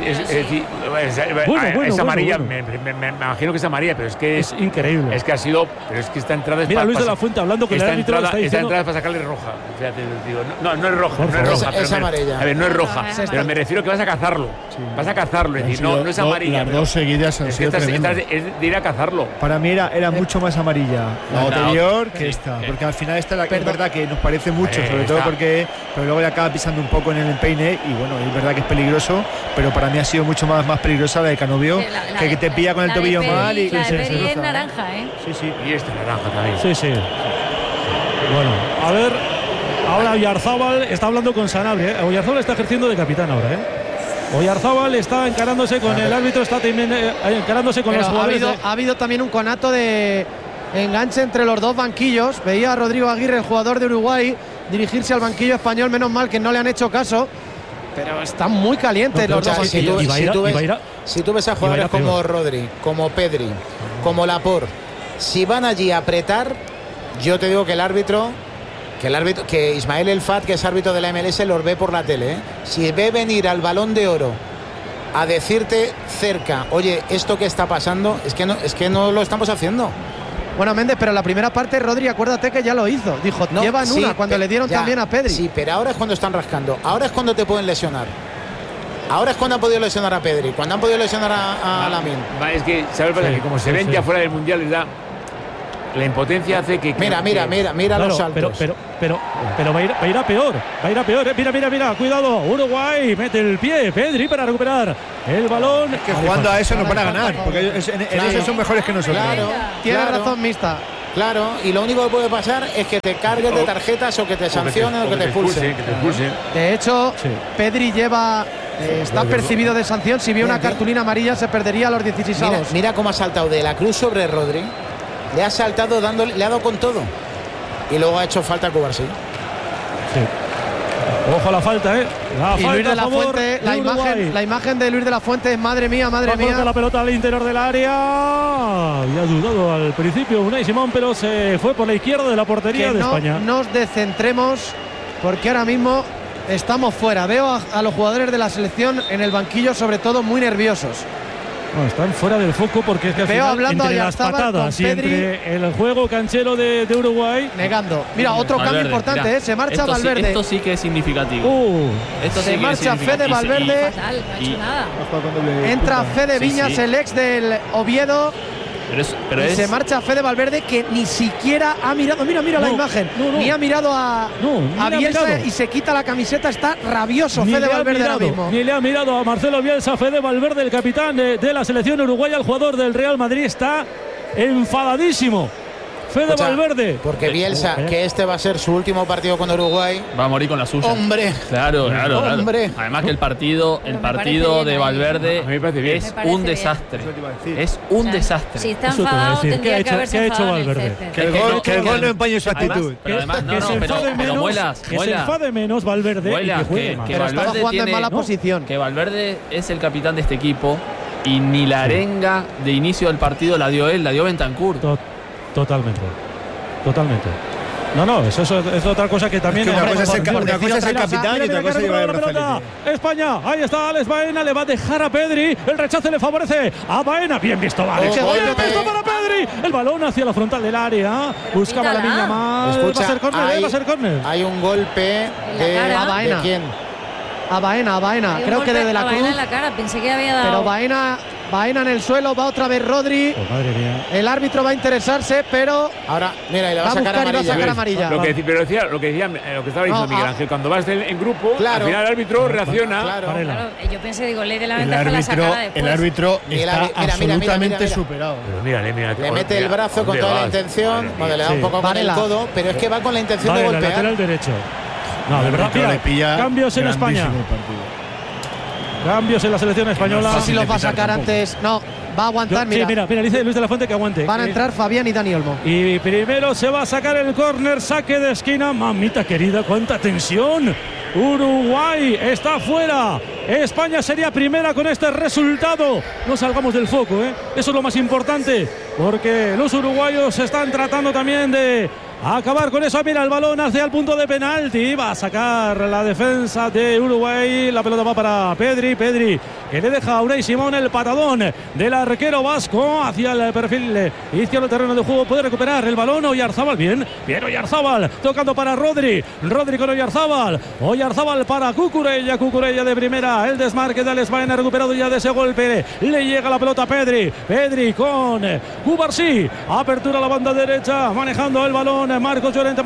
Es amarilla, me imagino que es amarilla, pero es que es increíble. Es que ha sido, pero es que esta entrada es Luis de la Fuente hablando con el árbitro. Esta entrada es para sacarle roja. Fíjate, digo, no es roja, Es amarilla. A ver, no es roja, pero me refiero que vas a cazarlo. Vas a cazarlo, es decir, no es amarilla. Las dos seguidas han sido tremendas. Es de ir a cazarlo. Para mí era mucho más amarilla la anterior que esta, porque al final esta es verdad que nos parece mucho, sobre todo porque pero luego le acaba pisando un poco en el empeine y bueno, es verdad que es peligroso, pero para mí ha sido mucho más peligrosa la de Canovio, que te pilla con el tobillo mal y la de es naranja, Sí, y esta naranja también. Sí. Bueno, a ver, ahora Oyarzábal está hablando con Sanabria, Oyarzábal está ejerciendo de capitán ahora, Oyarzábal está encarándose con el árbitro, está también encarándose con los jugadores. Ha habido también un conato de enganche entre los dos banquillos. Veía a Rodrigo Aguirre, el jugador de Uruguay, dirigirse al banquillo español. Menos mal que no le han hecho caso, pero están muy calientes los dos banquillos. Si tú ves a jugadores como Rodri, como Pedri, como Laporte, si van allí a apretar, yo te digo que el árbitro, que Ismael El Fat, que es árbitro de la MLS, los ve por la tele. Si ve venir al Balón de Oro a decirte cerca, oye, esto que está pasando es que no lo estamos haciendo. Bueno, Méndez, pero en la primera parte Rodri, acuérdate que ya lo hizo. Dijo, No, llevan sí, una cuando le dieron ya, también a Pedri. Sí, pero ahora es cuando están rascando. Ahora es cuando te pueden lesionar. Ahora es cuando han podido lesionar a Pedri. Cuando han podido lesionar a Lamine. Es que, ¿sabes? Sí, que como se ven ya fuera del Mundial, les da... La impotencia hace que... Mira claro, los saltos. Pero va a ir a peor. Mira. Cuidado. Uruguay mete el pie. Pedri para recuperar el balón. Es que jugando a eso nos van a ganar. Porque en eso son mejores que nosotros. Tiene razón, Mista. Claro, y lo único que puede pasar es que te cargues de tarjetas o que te sancionen o que te expulsen. De hecho, Pedri lleva... está percibido de sanción. Si vio una cartulina amarilla se perdería a los 16avos. Mira cómo ha saltado de la cruz sobre Rodri. Le ha saltado le ha dado con todo. Y luego ha hecho falta Cubarsí. Sí. Ojo a la falta, y Luis de la Fuente, la imagen de Luis de la Fuente, madre mía. La pelota al interior del área. Había dudado al principio Unai Simón, pero se fue por la izquierda de la portería de España. No nos descentremos porque ahora mismo estamos fuera. Veo a los jugadores de la selección en el banquillo, sobre todo muy nerviosos. No, están fuera del foco porque es que al final, entre las patadas y entre el juego canchero de Uruguay, negando. Mira, otro cambio importante, se marcha Valverde. Esto sí que es significativo. Se marcha Fede Valverde. Entra Fede Viñas, el ex del Oviedo. Pero se marcha Fede Valverde, que ni siquiera ha mirado. Mira la imagen. Ni ha mirado a Bielsa y se quita la camiseta. Está rabioso Fede Valverde ahora mismo. Ni le ha mirado a Marcelo Bielsa. Fede Valverde, el capitán de la selección uruguaya, el jugador del Real Madrid, está enfadadísimo. Fede Valverde. Porque Bielsa, que este va a ser su último partido con Uruguay, va a morir con la suya. Hombre. Claro. Además que el partido de Valverde es un desastre. Es un desastre. Si está enfadado, tendría que haberse enfadado en el césped. Que el gol no empañe su actitud. Pero además, que se enfade menos Valverde y que juegue más. Pero estaba jugando en mala posición. Que Valverde es el capitán de este equipo y ni la arenga de inicio del partido la dio él, la dio Bentancur. Totalmente. No, eso es otra cosa que también... una cosa es el capitán y otra cosa es llevar el brazalete. España, ahí está Alex Baena, le va a dejar a Pedri, el rechace le favorece a Baena, bien visto Alex, bien visto para Pedri, el balón hacia la frontal del área, buscaba la niña más, va a ser córner. Hay un golpe a Baena. ¿De quién? A Baena, creo que desde la cruz. En la cara, pensé que había dado. Pero Baena en el suelo, va otra vez Rodri. Oh, madre mía. El árbitro va a interesarse, pero ahora, mira, y le va a sacar amarilla. Lo que estaba diciendo Miguel Ángel, cuando vas en grupo, al final el árbitro reacciona. Claro. Yo pensé, ley de la ventaja la sacará después. El árbitro está absolutamente superado. Pero mira. Le mete el brazo con toda la intención, le da un poco con el codo, pero es que va con la intención de golpear. Lateral derecho. No, de verdad, cambios en España. Cambios en la selección española. No sé si los va a sacar antes. No, va a aguantar. Mira, dice Luis de la Fuente que aguante. Van a entrar Fabián y Dani Olmo. Y primero se va a sacar el córner, saque de esquina. Mamita querida, cuánta tensión. Uruguay está fuera. España sería primera con este resultado. No salgamos del foco, eso es lo más importante, porque los uruguayos están tratando también de acabar con eso. Mira el balón hacia el punto de penalti. Va a sacar la defensa de Uruguay. La pelota va para Pedri, que le deja a Unai Simón el patadón del arquero vasco hacia el perfil izquierdo del terreno de juego. Puede recuperar el balón Oyarzábal. Bien Oyarzábal tocando para Rodri con Oyarzábal para Cucurella de primera. El desmarque de Alex Baena, recuperado ya de ese golpe. Le llega la pelota a Pedri con Cubarsí. Apertura a la banda derecha, manejando el balón Marcos Llorente.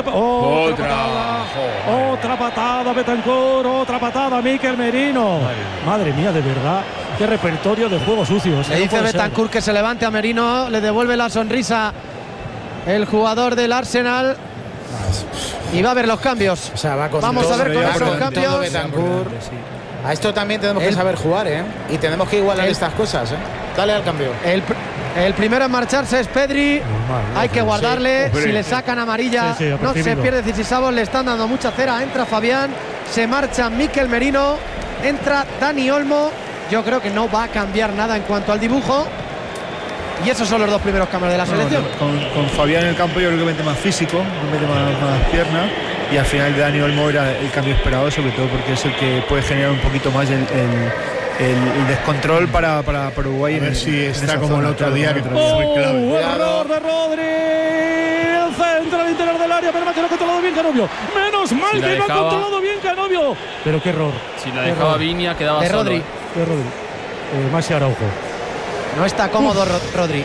Otra patada Betancur, otra patada Mikel Merino. Madre mía, de verdad, qué repertorio de juegos sucios. Le dice Betancur que se levante a Merino, le devuelve la sonrisa el jugador del Arsenal. Y va a ver los cambios. Vamos a ver con esos cambios. A esto también tenemos que saber jugar, y tenemos que igualar estas cosas, Dale al cambio. El primero en marcharse es Pedri. Hay que guardarle. Si le sacan amarilla, no se pierde 16avos. Le están dando mucha cera. Entra Fabián. Se marcha Mikel Merino. Entra Dani Olmo. Yo creo que no va a cambiar nada en cuanto al dibujo. Y esos son los dos primeros cambios de la selección. Con Fabián en el campo yo creo que mete más físico, mete más pierna. Y al final de Dani Olmo era el cambio esperado, sobre todo porque es el que puede generar un poquito más el descontrol para Uruguay. A ver si está como el otro día, que traía muy clave. Error de Rodri. El centro al interior del área. Menos mal que lo ha controlado bien Canovio. Menos mal que lo ha controlado bien Canovio. Pero qué error. Si la dejaba Viña, quedaba solo. De Rodri. Maxi Araujo. No está cómodo Rodri.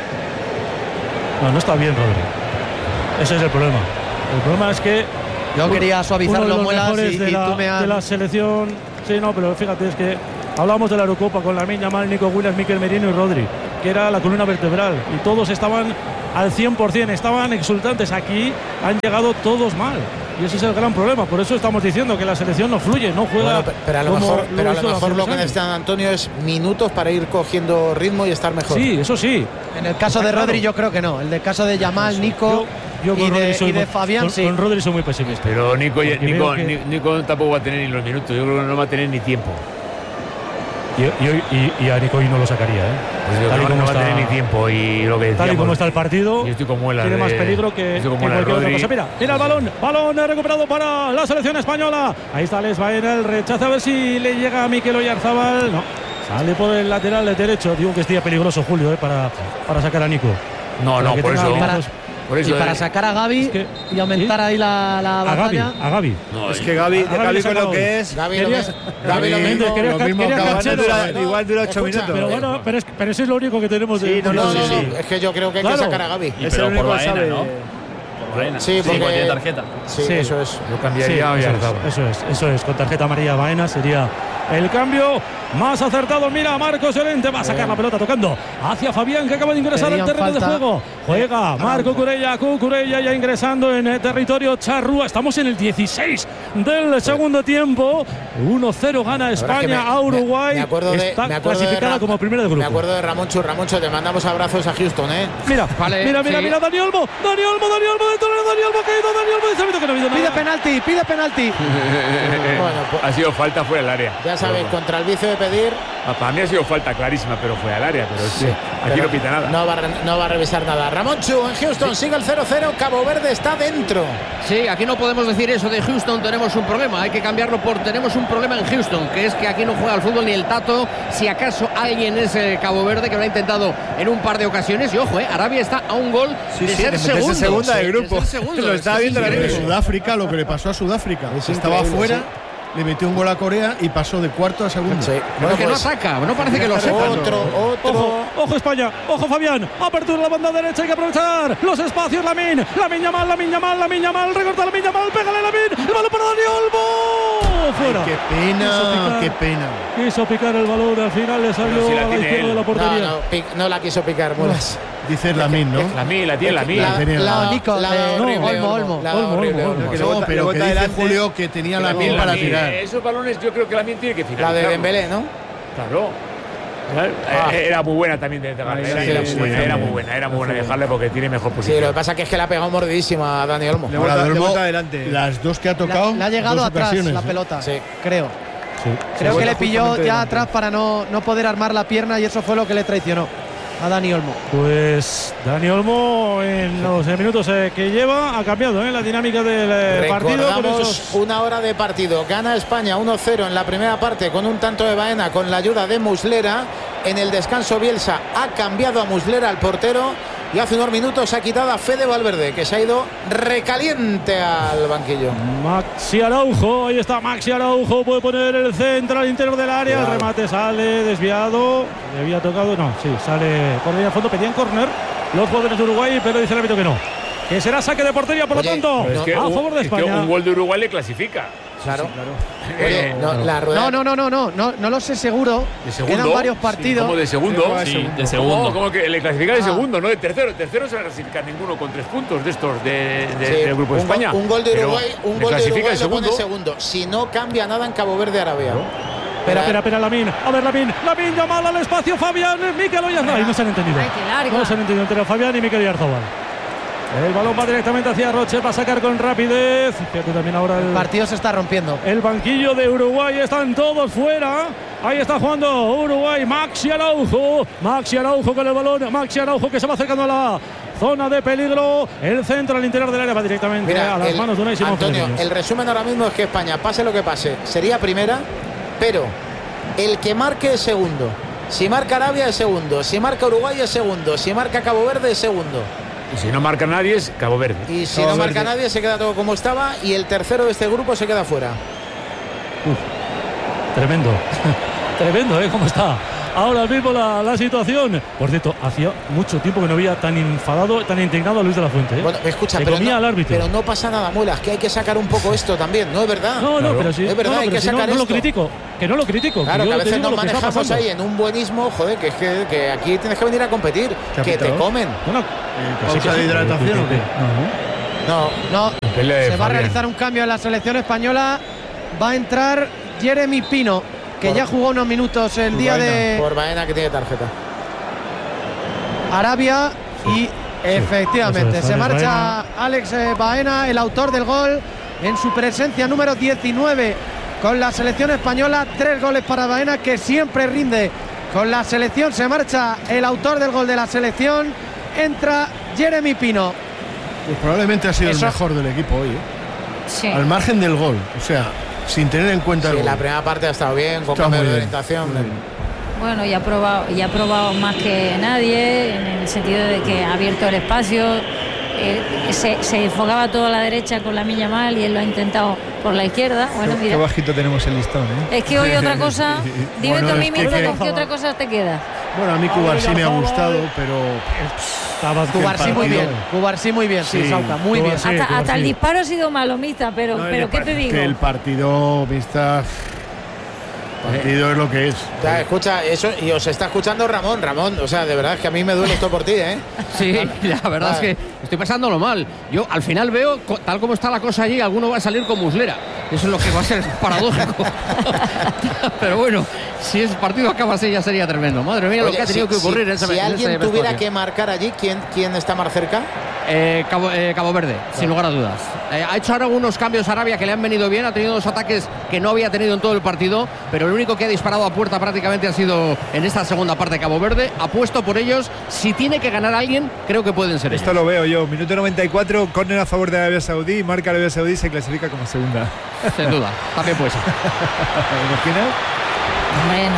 No está bien Rodri. Ese es el problema. El problema es que yo quería suavizar los muelas y de la selección. Sí, no, pero fíjate, es que hablábamos de la Eurocopa con Lamine Yamal, Nico Williams, Mikel Merino y Rodri, que era la columna vertebral, y todos estaban al 100%, estaban exultantes. Aquí han llegado todos mal, y ese es el gran problema. Por eso estamos diciendo que la selección no fluye, no juega. Bueno, pero a lo mejor lo que necesitan, Antonio, es minutos para ir cogiendo ritmo y estar mejor. Sí, eso sí. En el caso de Rodri yo creo que no. En el caso de Yamal, Nico y de Fabián, sí. Con Rodri soy muy pesimista. Pero Nico tampoco va a tener ni los minutos. Yo creo que no va a tener ni tiempo. Y a Nico no lo sacaría, Pues tal y como va a tener ni tiempo. Y lo que decíamos, tal y como está el partido, yo estoy como tiene más peligro que cualquier otra cosa. Mira el balón recuperado para la selección española. Ahí está Les Baena, el rechazo, a ver si le llega a Mikel Oyarzabal. No, sale por el lateral derecho. Digo que estaría peligroso, Julio, para sacar a Nico. No, por eso. Y para sacar a Gavi y aumentar ahí la batalla. A Gavi. No, es que Gavi con lo que es. Gavi lo mismo. Igual dura 8 minutos. Pero bueno, pero eso es lo único que tenemos de. Sí. Es que yo creo que hay que sacar a Gavi. Es el único que sabe, ¿no? Por Baena. Sí, porque tiene tarjeta. Sí, eso es. Lo cambiaría. Eso es. Con tarjeta amarilla Baena sería el cambio más acertado. Mira, Marcos Llorente va a sacar la pelota tocando hacia Fabián, que acaba de ingresar al terreno de juego. Juega Marco Cucurella ya ingresando en el territorio charrúa. Estamos en el 16 del segundo tiempo. 1-0 gana España a Uruguay. Está clasificada como primera de grupo. Me acuerdo de Ramoncho, te mandamos abrazos a Houston, Mira, Dani Olmo dentro de Dani Olmo, caído Dani Olmo, dice que no ha habido nada. Pide penalti. Bueno, pues, ha sido falta fuera del área. Ya sabéis, contra el vicio de pedir. Para mí ha sido falta clarísima, pero fue al área. Pero aquí no pita nada. No va a revisar nada. Ramonchu en Houston sigue el 0-0. Cabo Verde está dentro. Sí, aquí no podemos decir eso de Houston. Tenemos un problema. Hay que cambiarlo por tenemos un problema en Houston, que es que aquí no juega al fútbol ni el Tato. Si acaso alguien es Cabo Verde, que lo ha intentado en un par de ocasiones. Y ojo, Arabia está a un gol de ser segundo. Segunda de grupo. Lo estaba viendo en Sudáfrica, lo que le pasó a Sudáfrica. Estaba afuera. Sí. Le metió un gol a Corea y pasó de cuarto a segundo. Sí. Bueno, que no ataca, no parece que lo sepa. Ojo España, ojo Fabián. Apertura la banda derecha, hay que aprovechar los espacios. Lamine Yamal, recorta Lamine Yamal, pégale Lamine, el balón para Dani Olmo. Fuera. Ay, qué pena. Quiso picar el balón, al final le salió a la izquierda de la portería. No la quiso picar, Mulas. Dice Lamine, ¿no? La tiene Lamine. Olmo. Pero que dice Julio que tenía Lamine para tirar. Esos balones yo creo que Lamine tiene que finalizar. La de Dembélé, ¿no? Claro. Era muy buena también de dejarle. Era muy buena dejarle porque tiene mejor posición. Sí, lo que pasa es que la ha pegado mordidísima a Dani Olmo. Le bota adelante. Las dos que ha tocado. Le ha llegado atrás la pelota, creo. Creo que le pilló ya atrás para no poder armar la pierna y eso fue lo que le traicionó a Dani Olmo. Pues Dani Olmo en los minutos que lleva ha cambiado la dinámica del partido. Recordamos una hora de partido. Gana España 1-0 en la primera parte con un tanto de Baena con la ayuda de Muslera. En el descanso Bielsa ha cambiado a Muslera al portero y hace unos minutos ha quitado a Fede Valverde, que se ha ido recaliente al banquillo. Maxi Araujo, ahí está Maxi Araujo, puede poner el centro al interior del área. Claro. El remate sale desviado. Le había tocado, sale por línea de fondo, pedían córner los jugadores de Uruguay, pero dice el árbitro que no. Que será saque de portería, por lo tanto, a favor de España. Es que un gol de Uruguay le clasifica. Claro. Oye, la rueda. No lo sé seguro. ¿De segundo? Quedan varios partidos. ¿Cómo de segundo? Sí, de segundo. ¿Cómo que le clasifica de segundo, no de tercero? Tercero se va a clasificar ninguno con 3 puntos de estos del grupo de España. Un gol de Uruguay, lo pone segundo. Si no cambia nada en Cabo Verde, Arabia. Espera, Lamine. A ver, Lamine Yamal al espacio. Fabián, Mikel Oyarzabal. No se han entendido. No se han entendido entre Fabián y Mikel Oyarzabal. El balón va directamente hacia Roche, va a sacar con rapidez. Fíjate también ahora el partido se está rompiendo. El banquillo de Uruguay, están todos fuera. Ahí está jugando Uruguay, Maxi Araujo con el balón. Maxi Araujo que se va acercando a la zona de peligro. El centro al interior del área va directamente a las manos de Unai Simón. Antonio, el resumen ahora mismo es que España, pase lo que pase, sería primera, pero el que marque es segundo. Si marca Arabia es segundo, si marca Uruguay es segundo, si marca Cabo Verde es segundo. Y si no marca nadie es Cabo Verde. Y si no marca nadie se queda todo como estaba y el tercero de este grupo se queda fuera. Tremendo. Tremendo, ¿cómo está ahora mismo la situación? Por cierto, hacía mucho tiempo que no había tan enfadado, tan indignado a Luis de la Fuente. Bueno, escucha, pero no pasa nada, Muelas, que hay que sacar un poco esto también, ¿no es verdad? No, pero sí. Es verdad, hay que sacar esto. No lo critico, que no lo critico. Claro, que a veces nos manejamos ahí en un buenismo, joder, que aquí tienes que venir a competir, que te comen. ¿Cosa de hidratación o qué? No. Se va a realizar un cambio en la selección española. Va a entrar Jeremy Pino, que ya jugó unos minutos el día de... Por Baena, que tiene tarjeta. Arabia y efectivamente se marcha Alex Baena, el autor del gol, en su presencia número 19 con la selección española. 3 goles para Baena, que siempre rinde con la selección. Se marcha el autor del gol de la selección. Entra Jeremy Pino. Pues probablemente ha sido el mejor del equipo hoy, Sí. Al margen del gol, o sea, sin tener en cuenta el gol. La primera parte ha estado bien, con cambio de orientación. Bueno, y ha probado más que nadie, en el sentido de que ha abierto el espacio. Se enfocaba todo a la derecha con Lamine Yamal y él lo ha intentado por la izquierda. Bueno, mira. Qué bajito tenemos el listón, Es que hoy otra cosa, dime tú a mí mismo con qué otra cosa te queda. Bueno, a mí Cubarsí me ha gustado, pero... Cubarsí muy bien, sí, Sauca, muy bien. Hasta el disparo ha sido malo, Mista, pero ¿qué te digo? Que el partido, Mista... partido es lo que es. Ya, escucha, eso, y os está escuchando Ramón, o sea, de verdad es que a mí me duele esto por ti, ¿eh? Sí, la verdad es que estoy pasándolo mal. Yo al final veo, tal como está la cosa allí, alguno va a salir con Muslera. Eso es lo que va a ser paradójico. Pero bueno, si el partido acaba así ya sería tremendo. Madre mía, lo que ha tenido que ocurrir en ese Si alguien tuviera que marcar allí, ¿quién está más cerca? Cabo Verde, sin lugar a dudas. Ha hecho ahora algunos cambios Arabia que le han venido bien. Ha tenido 2 ataques que no había tenido en todo el partido, pero el único que ha disparado a puerta prácticamente ha sido en esta segunda parte Cabo Verde. Apuesto por ellos. Si tiene que ganar alguien, creo que pueden ser Esto ellos. lo veo yo. Minuto 94, córner a favor de Arabia Saudí. Marca Arabia Saudí, se clasifica como segunda. Sin duda, también puede ser. Hombre,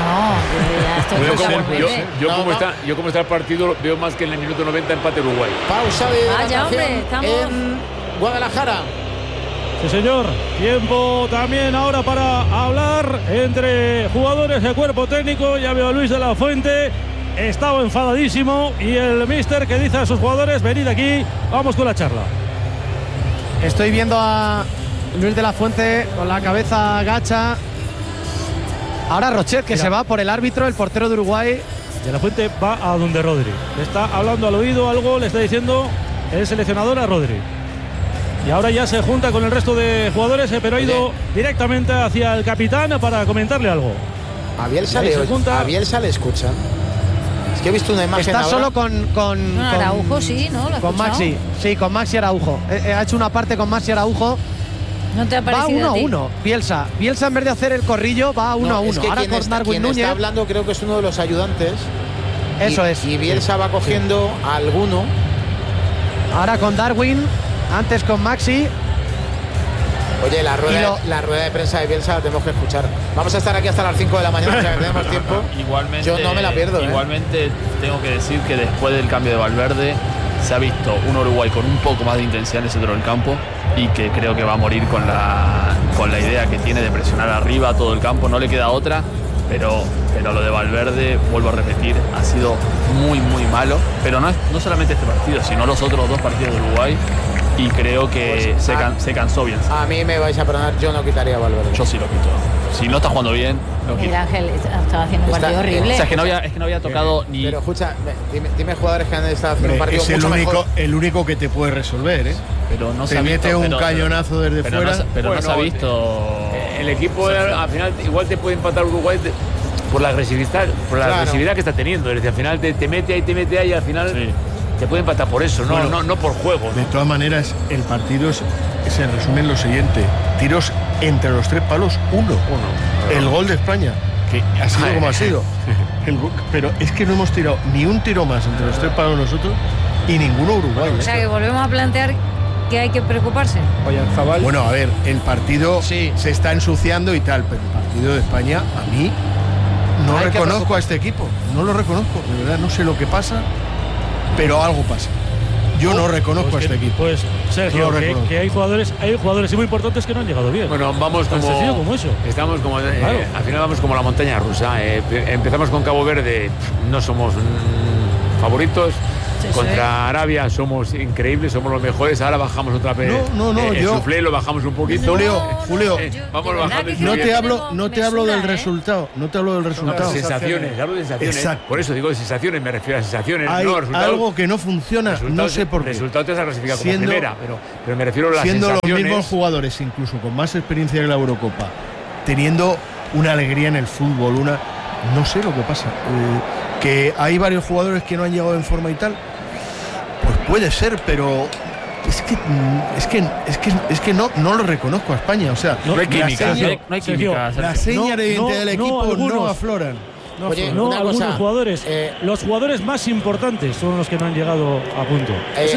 no. Yo como está el partido, veo más que en el minuto 90 empate Uruguay. Pausa de Vaya, hombre, estamos en Guadalajara. Sí, señor. Tiempo también ahora para hablar entre jugadores de cuerpo técnico. Ya veo a Luis de la Fuente. Estaba enfadadísimo y el míster que dice a sus jugadores: venid aquí, vamos con la charla. Estoy viendo a Luis de la Fuente con la cabeza agacha. Ahora Rochet, que se va por el árbitro, el portero de Uruguay. De la Fuente va a donde Rodri. Le está hablando al oído algo, le está diciendo el seleccionador a Rodri. Y ahora ya se junta con el resto de jugadores, pero ha ido directamente hacia el capitán para comentarle algo. A Bielsa le escucha. Es que he visto una imagen. Está ahora. solo con Araujo, sí, ¿no? ¿Lo has con escuchado? Maxi. Sí, con Maxi Araujo. Ha hecho una parte con Maxi Araujo. ¿No te ha parecido? Va 1-1. Bielsa en vez de hacer el corrillo va 1-1. Es que ahora con Darwin Núñez. Está hablando, creo que es uno de los ayudantes. Eso es. Y Bielsa va cogiendo a alguno. Ahora con Darwin, antes con Maxi. Oye, la rueda de prensa de Bielsa la tenemos que escuchar. Vamos a estar aquí hasta las 5 de la mañana, o sea que tenemos tiempo. Igualmente, yo no me la pierdo. Igualmente tengo que decir que después del cambio de Valverde se ha visto un Uruguay con un poco más de intensidad en el centro del campo y que creo que va a morir con la idea que tiene de presionar arriba todo el campo. No le queda otra, pero lo de Valverde, vuelvo a repetir, ha sido muy malo. Pero no solamente este partido, sino los otros 2 partidos de Uruguay. Y creo que se cansó bien. A mí me vais a perdonar, yo no quitaría a Valverde. Yo sí lo quito. Si no está jugando bien, lo quito. Miguel Ángel estaba haciendo un partido horrible. O sea, es que no había tocado ni... Pero escucha, dime jugadores que han estado haciendo un partido es mucho mejor. el único que te puede resolver, ¿eh? Pero no se mete un cañonazo desde fuera. Pero no se ha visto... El equipo al final igual te puede empatar Uruguay por la agresividad que está teniendo. Es decir, al final te mete ahí y al final... Sí. Te puede empatar por eso, no por juego, ¿no? De todas maneras, el partido se resume en lo siguiente: tiros entre los 3 palos, 1. El gol de España, que ha sido como ha sido. Pero es que no hemos tirado ni un tiro más entre los 3 palos nosotros y ninguno Uruguay. O sea que volvemos a plantear que hay que preocuparse. Bueno, a ver, el partido se está ensuciando y tal, pero el partido de España, a mí, No reconozco a este equipo, no lo reconozco, de verdad, no sé lo que pasa, pero algo pasa. Yo no reconozco a este equipo. Pues, Sergio, que hay jugadores muy importantes que no han llegado bien. Bueno, vamos tan sencillo como eso. Estamos como al final vamos como la montaña rusa. Empezamos con Cabo Verde, no somos favoritos. Contra Arabia somos increíbles, somos los mejores. Ahora bajamos otra vez. El suflé lo bajamos un poquito. Julio, vamos bajando. No te hablo del resultado. No te hablo del resultado. Sensaciones, hablo de sensaciones. Exacto. Por eso digo de sensaciones, me refiero a sensaciones. Hay algo que no funciona, no sé por qué. Resultado te has clasificado como primera, pero me refiero a las siendo sensaciones. Los mismos jugadores, incluso con más experiencia que la Eurocopa, teniendo una alegría en el fútbol, no sé lo que pasa. Que hay varios jugadores que no han llegado en forma y tal. Pues puede ser, pero es que no lo reconozco a España. O sea, no hay química. No hay química. La seña de identidad del equipo no afloran. Algunos jugadores. Los jugadores más importantes son los que no han llegado a punto.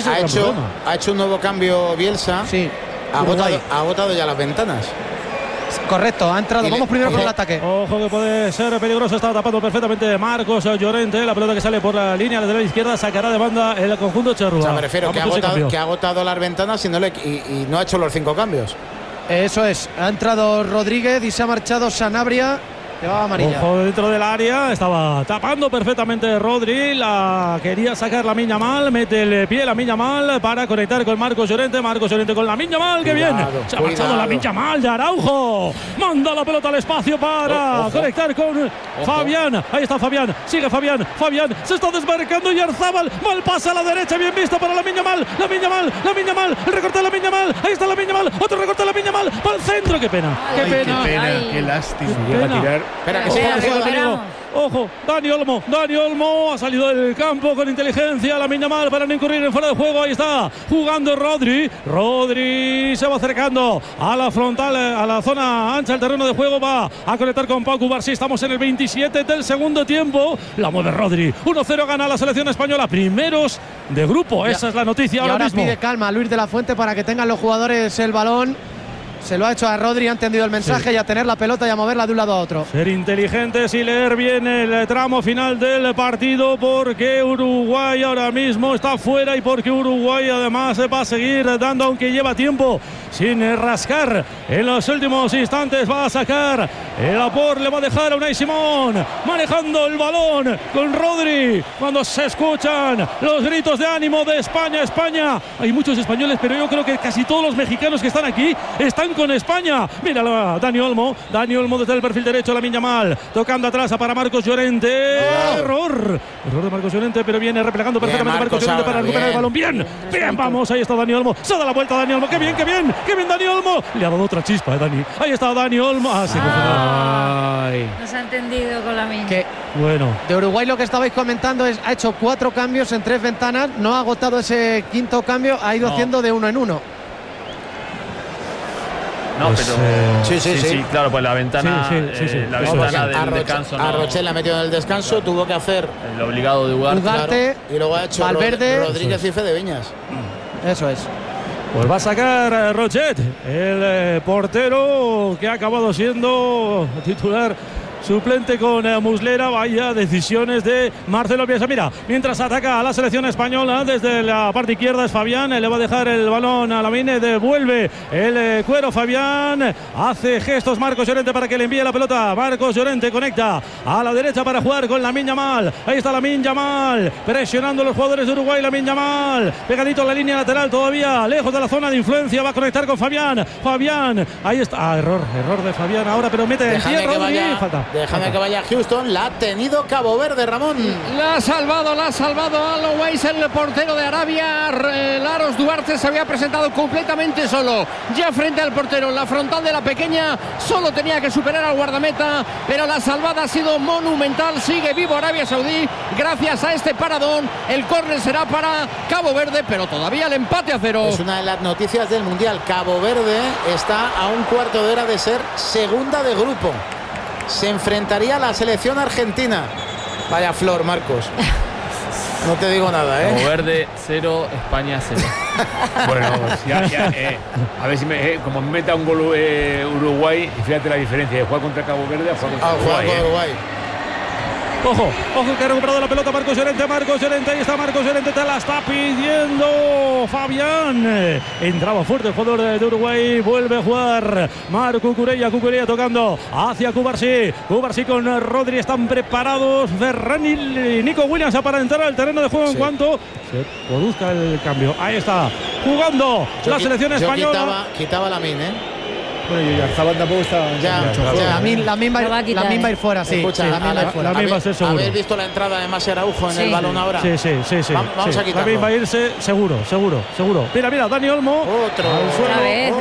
Ha hecho un nuevo cambio Bielsa. Sí. Ha agotado ya las ventanas. Correcto, ha entrado. Vamos primero con el ataque. Ojo que puede ser peligroso. Está tapando perfectamente Marcos Llorente. La pelota que sale por la línea lateral izquierda sacará de banda el conjunto Cherrúa. O sea, me refiero que ha agotado las ventanas y no ha hecho los 5 cambios. Eso es. Ha entrado Rodríguez y se ha marchado Sanabria. Llevaba amarilla. Ojo dentro del área. Estaba tapando perfectamente Rodri. La quería sacar Lamine Yamal. Mete el pie Lamine Yamal para conectar con Marcos Llorente. Marcos Llorente con Lamine Yamal. ¡Qué bien! Se ha marchado Lamine Yamal de Araujo. Manda la pelota al espacio para conectar con Fabián. Ahí está Fabián. Sigue Fabián. Fabián se está desmarcando. Yarzábal. Mal pasa a la derecha. Bien visto para Lamine Yamal. Lamine Yamal. El recorte de Lamine Yamal. Ahí está Lamine Yamal. Otro recorte de Lamine Yamal. Para el centro. ¡Qué pena! ¡Qué pena! ¡Qué lástima! Llega a tirar. Espera, que Ojo, Dani Olmo ha salido del campo con inteligencia. Lamine Yamal para no incurrir en fuera de juego. Ahí está jugando Rodri se va acercando a la frontal, a la zona ancha del terreno de juego. Va a conectar con Pau Cubarsí. Estamos en el 27 del segundo tiempo. La mueve Rodri. 1-0 gana la selección española. Primeros de grupo. Esa es la noticia ahora mismo. Pide calma a Luis de la Fuente para que tengan los jugadores el balón. Se lo ha hecho a Rodri, ha entendido el mensaje y a tener la pelota y a moverla de un lado a otro. Ser inteligentes y leer bien el tramo final del partido, porque Uruguay ahora mismo está fuera y porque Uruguay además va a seguir dando, aunque lleva tiempo sin rascar. En los últimos instantes va a sacar el Laporte, le va a dejar a Unai Simón manejando el balón con Rodri. Cuando se escuchan los gritos de ánimo de España, España. Hay muchos españoles, pero yo creo que casi todos los mexicanos que están aquí están con España. Míralo, Dani Olmo desde el perfil derecho, Lamine Yamal tocando atrás para Marcos Llorente. Error de Marcos Llorente, pero viene replegando perfectamente Marcos Llorente para recuperar el balón. Bien, vamos, ahí está Dani Olmo, se da la vuelta Dani Olmo, qué bien Dani Olmo, le ha dado otra chispa, Dani. Ahí está Dani Olmo. No se ha entendido con Lamine. Bueno, de Uruguay lo que estabais comentando es, ha hecho 4 cambios en 3 ventanas, no ha agotado ese quinto cambio, ha ido haciendo de 1 en 1. No, pues, pero sí, claro, pues la ventana, la ventana del descanso. A Rochelle la metió en el descanso, tuvo que hacer el obligado de Ugarte, claro, y luego ha hecho Valverde, Rodríguez y Fede Viñas. Eso es. Pues va a sacar Rochet, el portero que ha acabado siendo titular suplente con Muslera. Vaya decisiones de Marcelo Bielsa. Mira, mientras ataca a la selección española desde la parte izquierda es Fabián, le va a dejar el balón a Lamine, devuelve el cuero Fabián, hace gestos Marcos Llorente para que le envíe la pelota. Marcos Llorente conecta a la derecha para jugar con Lamine Yamal. Ahí está Lamine Yamal presionando a los jugadores de Uruguay. Lamine Yamal pegadito a la línea lateral, todavía lejos de la zona de influencia, va a conectar con Fabián, ahí está, error de Fabián ahora, pero mete el pie Rodri, falta. Déjame que vaya Houston, la ha tenido Cabo Verde, Ramón. La ha salvado Always, el portero de Arabia. Laros Duarte se había presentado completamente solo, ya frente al portero, la frontal de la pequeña, solo tenía que superar al guardameta, pero la salvada ha sido monumental. Sigue vivo Arabia Saudí gracias a este paradón. El córner será para Cabo Verde, pero todavía el empate a 0. Es una de las noticias del Mundial. Cabo Verde está a un cuarto de hora de ser segunda de grupo. Se enfrentaría a la selección argentina. Vaya flor, Marcos. No te digo nada, ¿eh? Cabo Verde 0, España 0. Bueno, a ver si como me meta un gol Uruguay, fíjate la diferencia de jugar contra Cabo Verde a jugar contra Uruguay. Ojo que ha recuperado la pelota Marcos Llorente, ahí está Marcos Llorente, te la está pidiendo Fabián. Entraba fuerte el jugador de Uruguay, vuelve a jugar Marc Cucurella tocando hacia Cubarsí con Rodri, están preparados Ferran y Nico Williams para entrar al terreno de juego en cuanto se produzca el cambio. Ahí está jugando la selección española. Quitaba la min, Bueno, y Arzabal tampoco está. La min va a ir fuera, sí. Escucha, la min va a ser seguro. ¿Habéis visto la entrada de Masi Araujo en el balón ahora? Sí. Vamos a quitarlo. La min va a irse seguro. Mira, Dani Olmo. Otro. Otra vez.